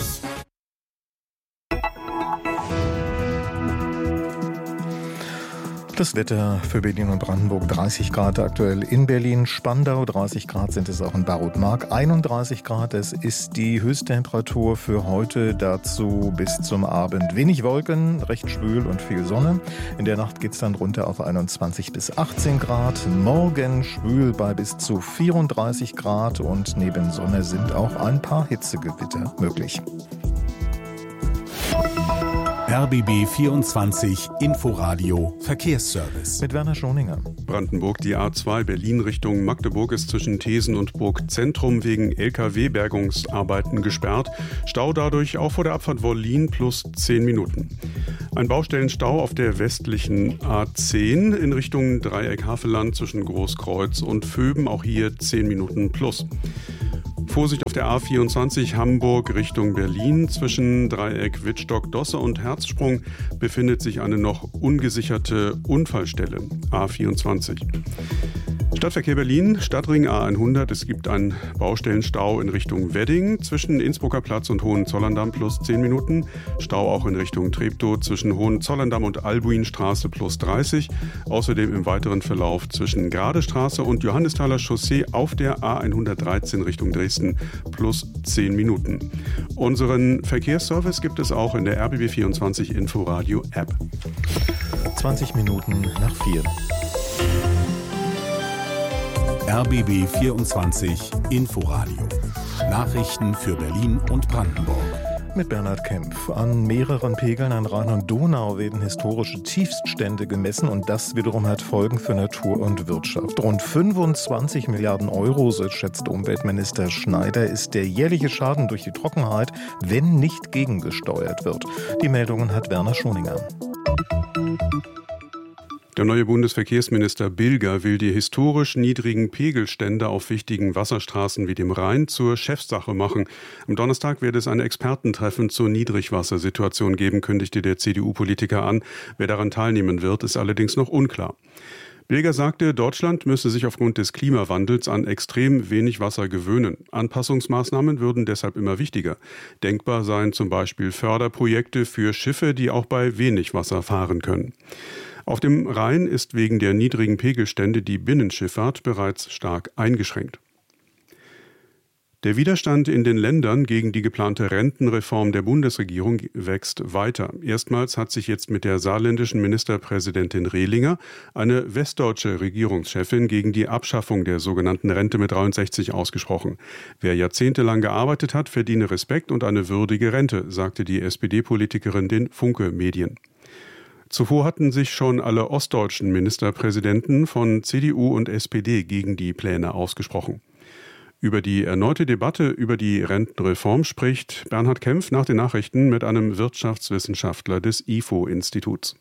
Das Wetter für Berlin und Brandenburg: 30 Grad aktuell in Berlin, Spandau, 30 Grad sind es auch in Barut-Mark, 31 Grad, es ist die Höchsttemperatur für heute, dazu bis zum Abend wenig Wolken, recht schwül und viel Sonne. In der Nacht geht es dann runter auf 21 bis 18 Grad, morgen schwül bei bis zu 34 Grad und neben Sonne sind auch ein paar Hitzegewitter möglich. RBB 24 Inforadio Verkehrsservice. Mit Werner Schoninger. Brandenburg, die A2 Berlin Richtung Magdeburg ist zwischen Thesen und Burgzentrum wegen LKW-Bergungsarbeiten gesperrt. Stau dadurch auch vor der Abfahrt Wollin plus 10 Minuten. Ein Baustellenstau auf der westlichen A10 in Richtung Dreieck Havelland zwischen Großkreuz und Vöben, auch hier 10 Minuten plus. Vorsicht auf der A24 Hamburg Richtung Berlin. Zwischen Dreieck Wittstock-Dosse und Herzsprung befindet sich eine noch ungesicherte Unfallstelle. A24. Stadtverkehr Berlin, Stadtring A100. Es gibt einen Baustellenstau in Richtung Wedding zwischen Innsbrucker Platz und Hohenzollern-Damm plus 10 Minuten. Stau auch in Richtung Treptow zwischen Hohenzollern-Damm und Albuinstraße plus 30. Außerdem im weiteren Verlauf zwischen Gradestraße und Johannisthaler Chaussee auf der A113 Richtung Dresden plus 10 Minuten. Unseren Verkehrsservice gibt es auch in der RBB24 Inforadio App. 20 Minuten nach 4. RBB 24 Inforadio. Nachrichten für Berlin und Brandenburg. Mit Bernhard Kempf. An mehreren Pegeln an Rhein und Donau werden historische Tiefststände gemessen und das wiederum hat Folgen für Natur und Wirtschaft. Rund 25 Milliarden Euro, so schätzt Umweltminister Schneider, ist der jährliche Schaden durch die Trockenheit, wenn nicht gegengesteuert wird. Die Meldungen hat Werner Schoninger. Der neue Bundesverkehrsminister Bilger will die historisch niedrigen Pegelstände auf wichtigen Wasserstraßen wie dem Rhein zur Chefsache machen. Am Donnerstag werde es ein Expertentreffen zur Niedrigwassersituation geben, kündigte der CDU-Politiker an. Wer daran teilnehmen wird, ist allerdings noch unklar. Bilger sagte, Deutschland müsse sich aufgrund des Klimawandels an extrem wenig Wasser gewöhnen. Anpassungsmaßnahmen würden deshalb immer wichtiger. Denkbar seien zum Beispiel Förderprojekte für Schiffe, die auch bei wenig Wasser fahren können. Auf dem Rhein ist wegen der niedrigen Pegelstände die Binnenschifffahrt bereits stark eingeschränkt. Der Widerstand in den Ländern gegen die geplante Rentenreform der Bundesregierung wächst weiter. Erstmals hat sich jetzt mit der saarländischen Ministerpräsidentin Rehlinger eine westdeutsche Regierungschefin gegen die Abschaffung der sogenannten Rente mit 63 ausgesprochen. Wer jahrzehntelang gearbeitet hat, verdiene Respekt und eine würdige Rente, sagte die SPD-Politikerin den Funke-Medien. Zuvor hatten sich schon alle ostdeutschen Ministerpräsidenten von CDU und SPD gegen die Pläne ausgesprochen. Über die erneute Debatte über die Rentenreform spricht Bernhard Kempf nach den Nachrichten mit einem Wirtschaftswissenschaftler des IFO-Instituts.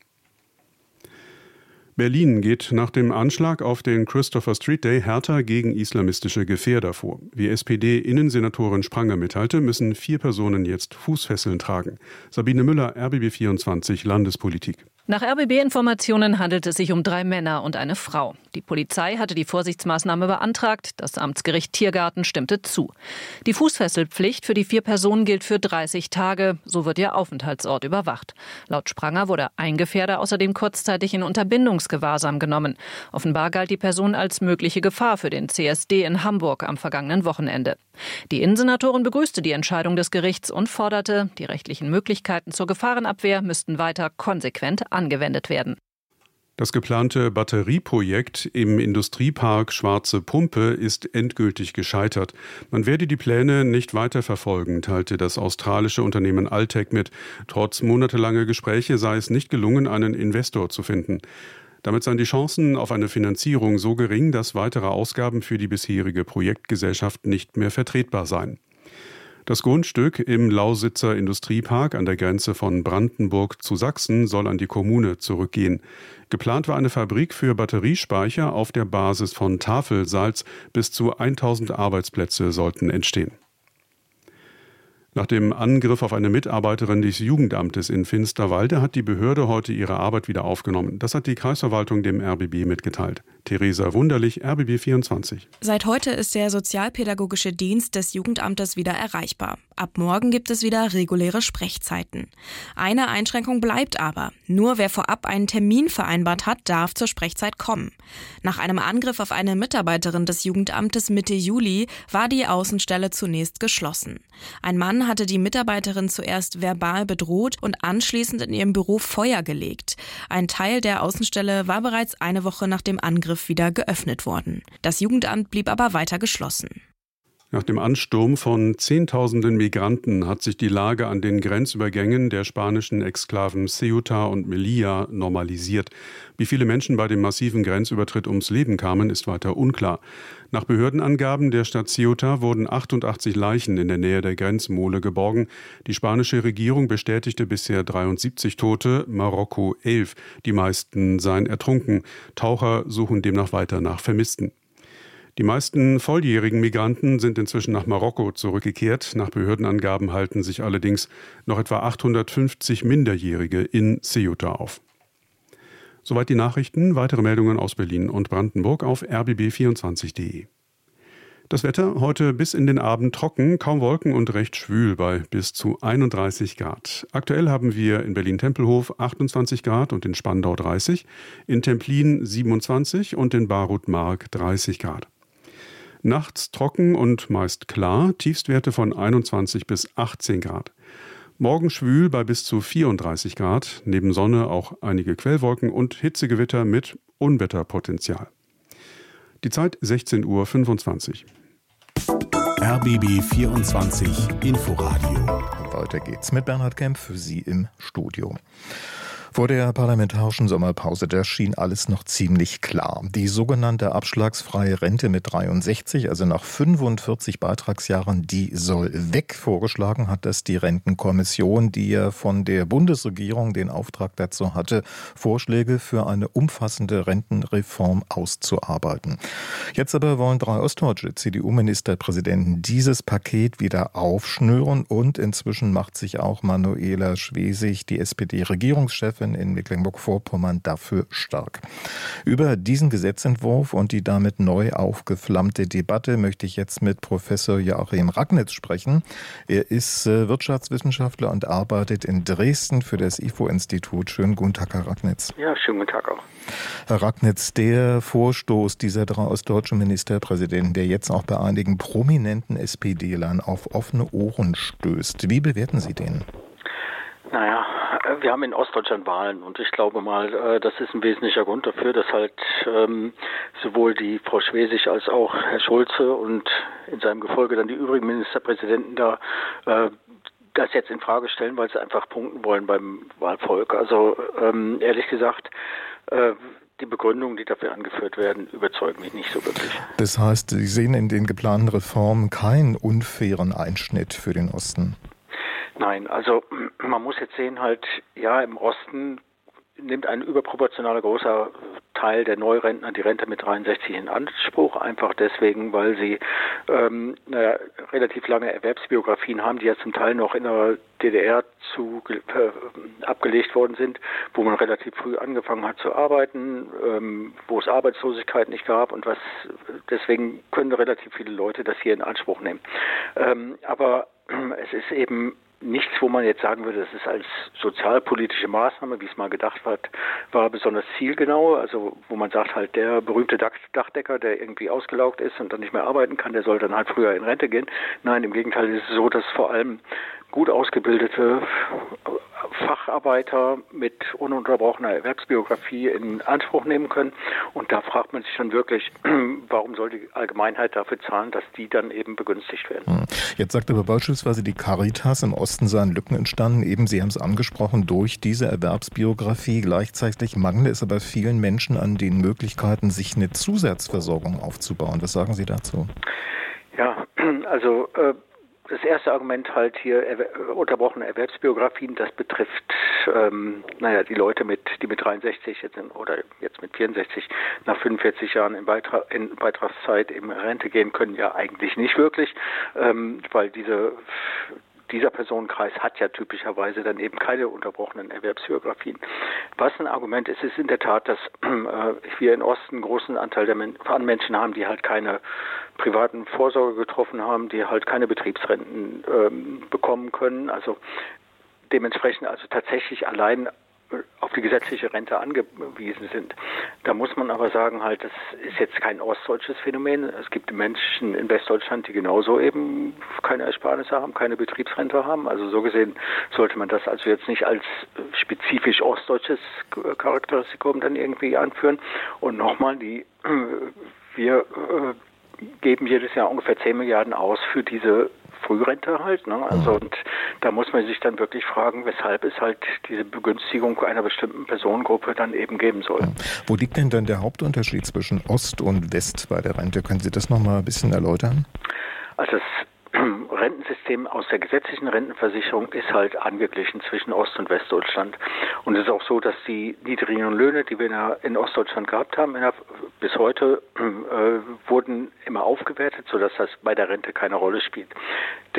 Berlin geht nach dem Anschlag auf den Christopher Street Day härter gegen islamistische Gefährder vor. Wie SPD-Innensenatorin Spranger mitteilte, müssen 4 Personen jetzt Fußfesseln tragen. Sabine Müller, RBB24 Landespolitik. Nach RBB-Informationen handelt es sich um 3 Männer und eine Frau. Die Polizei hatte die Vorsichtsmaßnahme beantragt. Das Amtsgericht Tiergarten stimmte zu. Die Fußfesselpflicht für die 4 Personen gilt für 30 Tage. So wird ihr Aufenthaltsort überwacht. Laut Spranger wurde ein Gefährder außerdem kurzzeitig in Unterbindungsgewahrsam genommen. Offenbar galt die Person als mögliche Gefahr für den CSD in Hamburg am vergangenen Wochenende. Die Innensenatorin begrüßte die Entscheidung des Gerichts und forderte, die rechtlichen Möglichkeiten zur Gefahrenabwehr müssten weiter konsequent angewendet werden. Das geplante Batterieprojekt im Industriepark Schwarze Pumpe ist endgültig gescheitert. Man werde die Pläne nicht weiterverfolgen, teilte das australische Unternehmen Altec mit. Trotz monatelanger Gespräche sei es nicht gelungen, einen Investor zu finden. Damit seien die Chancen auf eine Finanzierung so gering, dass weitere Ausgaben für die bisherige Projektgesellschaft nicht mehr vertretbar seien. Das Grundstück im Lausitzer Industriepark an der Grenze von Brandenburg zu Sachsen soll an die Kommune zurückgehen. Geplant war eine Fabrik für Batteriespeicher auf der Basis von Tafelsalz. Bis zu 1000 Arbeitsplätze sollten entstehen. Nach dem Angriff auf eine Mitarbeiterin des Jugendamtes in Finsterwalde hat die Behörde heute ihre Arbeit wieder aufgenommen. Das hat die Kreisverwaltung dem RBB mitgeteilt. Theresa Wunderlich, RBB 24. Seit heute ist der sozialpädagogische Dienst des Jugendamtes wieder erreichbar. Ab morgen gibt es wieder reguläre Sprechzeiten. Eine Einschränkung bleibt aber. Nur wer vorab einen Termin vereinbart hat, darf zur Sprechzeit kommen. Nach einem Angriff auf eine Mitarbeiterin des Jugendamtes Mitte Juli war die Außenstelle zunächst geschlossen. Ein Mann hatte die Mitarbeiterin zuerst verbal bedroht und anschließend in ihrem Büro Feuer gelegt. Ein Teil der Außenstelle war bereits eine Woche nach dem Angriff wieder geöffnet worden. Das Jugendamt blieb aber weiter geschlossen. Nach dem Ansturm von Zehntausenden Migranten hat sich die Lage an den Grenzübergängen der spanischen Exklaven Ceuta und Melilla normalisiert. Wie viele Menschen bei dem massiven Grenzübertritt ums Leben kamen, ist weiter unklar. Nach Behördenangaben der Stadt Ceuta wurden 88 Leichen in der Nähe der Grenzmole geborgen. Die spanische Regierung bestätigte bisher 73 Tote, Marokko 11. Die meisten seien ertrunken. Taucher suchen demnach weiter nach Vermissten. Die meisten volljährigen Migranten sind inzwischen nach Marokko zurückgekehrt. Nach Behördenangaben halten sich allerdings noch etwa 850 Minderjährige in Ceuta auf. Soweit die Nachrichten. Weitere Meldungen aus Berlin und Brandenburg auf rbb24.de. Das Wetter heute bis in den Abend trocken, kaum Wolken und recht schwül bei bis zu 31 Grad. Aktuell haben wir in Berlin-Tempelhof 28 Grad und in Spandau 30, in Templin 27 und in Barut-Mark 30 Grad. Nachts trocken und meist klar, Tiefstwerte von 21 bis 18 Grad. Morgen schwül bei bis zu 34 Grad, neben Sonne auch einige Quellwolken und Hitzegewitter mit Unwetterpotenzial. Die Zeit 16:25 Uhr. RBB 24 Inforadio. Weiter geht's mit Bernhard Kempf für Sie im Studio. Vor der parlamentarischen Sommerpause, da schien alles noch ziemlich klar. Die sogenannte abschlagsfreie Rente mit 63, also nach 45 Beitragsjahren, die soll weg. Vorgeschlagen hat das die Rentenkommission, die ja von der Bundesregierung den Auftrag dazu hatte, Vorschläge für eine umfassende Rentenreform auszuarbeiten. Jetzt aber wollen 3 ostdeutsche CDU-Ministerpräsidenten dieses Paket wieder aufschnüren und inzwischen macht sich auch Manuela Schwesig, die SPD-Regierungschefin in Mecklenburg-Vorpommern, dafür stark. Über diesen Gesetzentwurf und die damit neu aufgeflammte Debatte möchte ich jetzt mit Professor Joachim Ragnitz sprechen. Er ist Wirtschaftswissenschaftler und arbeitet in Dresden für das IFO-Institut. Schönen guten Tag, Herr Ragnitz. Ja, schönen guten Tag auch. Herr Ragnitz, der Vorstoß dieser 3 ostdeutschen Ministerpräsidenten, der jetzt auch bei einigen prominenten SPD-Lern auf offene Ohren stößt. Wie bewerten Sie den? Naja, wir haben in Ostdeutschland Wahlen und ich glaube mal, das ist ein wesentlicher Grund dafür, dass halt sowohl die Frau Schwesig als auch Herr Schulze und in seinem Gefolge dann die übrigen Ministerpräsidenten da das jetzt in Frage stellen, weil sie einfach punkten wollen beim Wahlvolk. Also ehrlich gesagt, die Begründungen, die dafür angeführt werden, überzeugen mich nicht so wirklich. Das heißt, Sie sehen in den geplanten Reformen keinen unfairen Einschnitt für den Osten? Nein, also man muss jetzt sehen, halt, ja, im Osten nimmt ein überproportionaler großer Teil der Neurentner die Rente mit 63 in Anspruch, einfach deswegen, weil sie relativ lange Erwerbsbiografien haben, die ja zum Teil noch in der DDR abgelegt worden sind, wo man relativ früh angefangen hat zu arbeiten, wo es Arbeitslosigkeit nicht gab und deswegen können relativ viele Leute das hier in Anspruch nehmen. Aber es ist eben nichts, wo man jetzt sagen würde, das ist als sozialpolitische Maßnahme, wie es mal gedacht war besonders zielgenau. Also wo man sagt halt, der berühmte Dachdecker, der irgendwie ausgelaugt ist und dann nicht mehr arbeiten kann, der soll dann halt früher in Rente gehen. Nein, im Gegenteil ist es so, dass vor allem gut ausgebildete Facharbeiter mit ununterbrochener Erwerbsbiografie in Anspruch nehmen können. Und da fragt man sich dann wirklich, warum soll die Allgemeinheit dafür zahlen, dass die dann eben begünstigt werden. Jetzt sagt aber beispielsweise die Caritas, im Osten seien Lücken entstanden, eben Sie haben es angesprochen, durch diese Erwerbsbiografie. Gleichzeitig mangelt es aber vielen Menschen an den Möglichkeiten, sich eine Zusatzversorgung aufzubauen. Was sagen Sie dazu? Ja, also das erste Argument halt hier, unterbrochene Erwerbsbiografien, das betrifft die Leute, die mit 63 oder jetzt mit 64 nach 45 Jahren in Beitragszeit in Rente gehen können, ja eigentlich nicht wirklich, weil dieser Personenkreis hat ja typischerweise dann eben keine unterbrochenen Erwerbsbiografien. Was ein Argument ist, ist in der Tat, dass wir in Osten einen großen Anteil an Menschen haben, die halt keine privaten Vorsorge getroffen haben, die halt keine Betriebsrenten bekommen können, also dementsprechend also tatsächlich allein auf die gesetzliche Rente angewiesen sind. Da muss man aber sagen, halt, das ist jetzt kein ostdeutsches Phänomen. Es gibt Menschen in Westdeutschland, die genauso eben keine Ersparnisse haben, keine Betriebsrente haben. Also so gesehen sollte man das also jetzt nicht als spezifisch ostdeutsches Charakteristikum dann irgendwie anführen. Und nochmal, wir geben jedes Jahr ungefähr 10 Milliarden aus für diese Frührente halt, ne? Also und da muss man sich dann wirklich fragen, weshalb es halt diese Begünstigung einer bestimmten Personengruppe dann eben geben soll. Wo liegt denn dann der Hauptunterschied zwischen Ost und West bei der Rente? Können Sie das noch mal ein bisschen erläutern? Also das Rentensystem aus der gesetzlichen Rentenversicherung ist halt angeglichen zwischen Ost- und Westdeutschland. Und es ist auch so, dass die niedrigen Löhne, die wir in Ostdeutschland gehabt haben, bis heute wurden immer aufgewertet, sodass das bei der Rente keine Rolle spielt.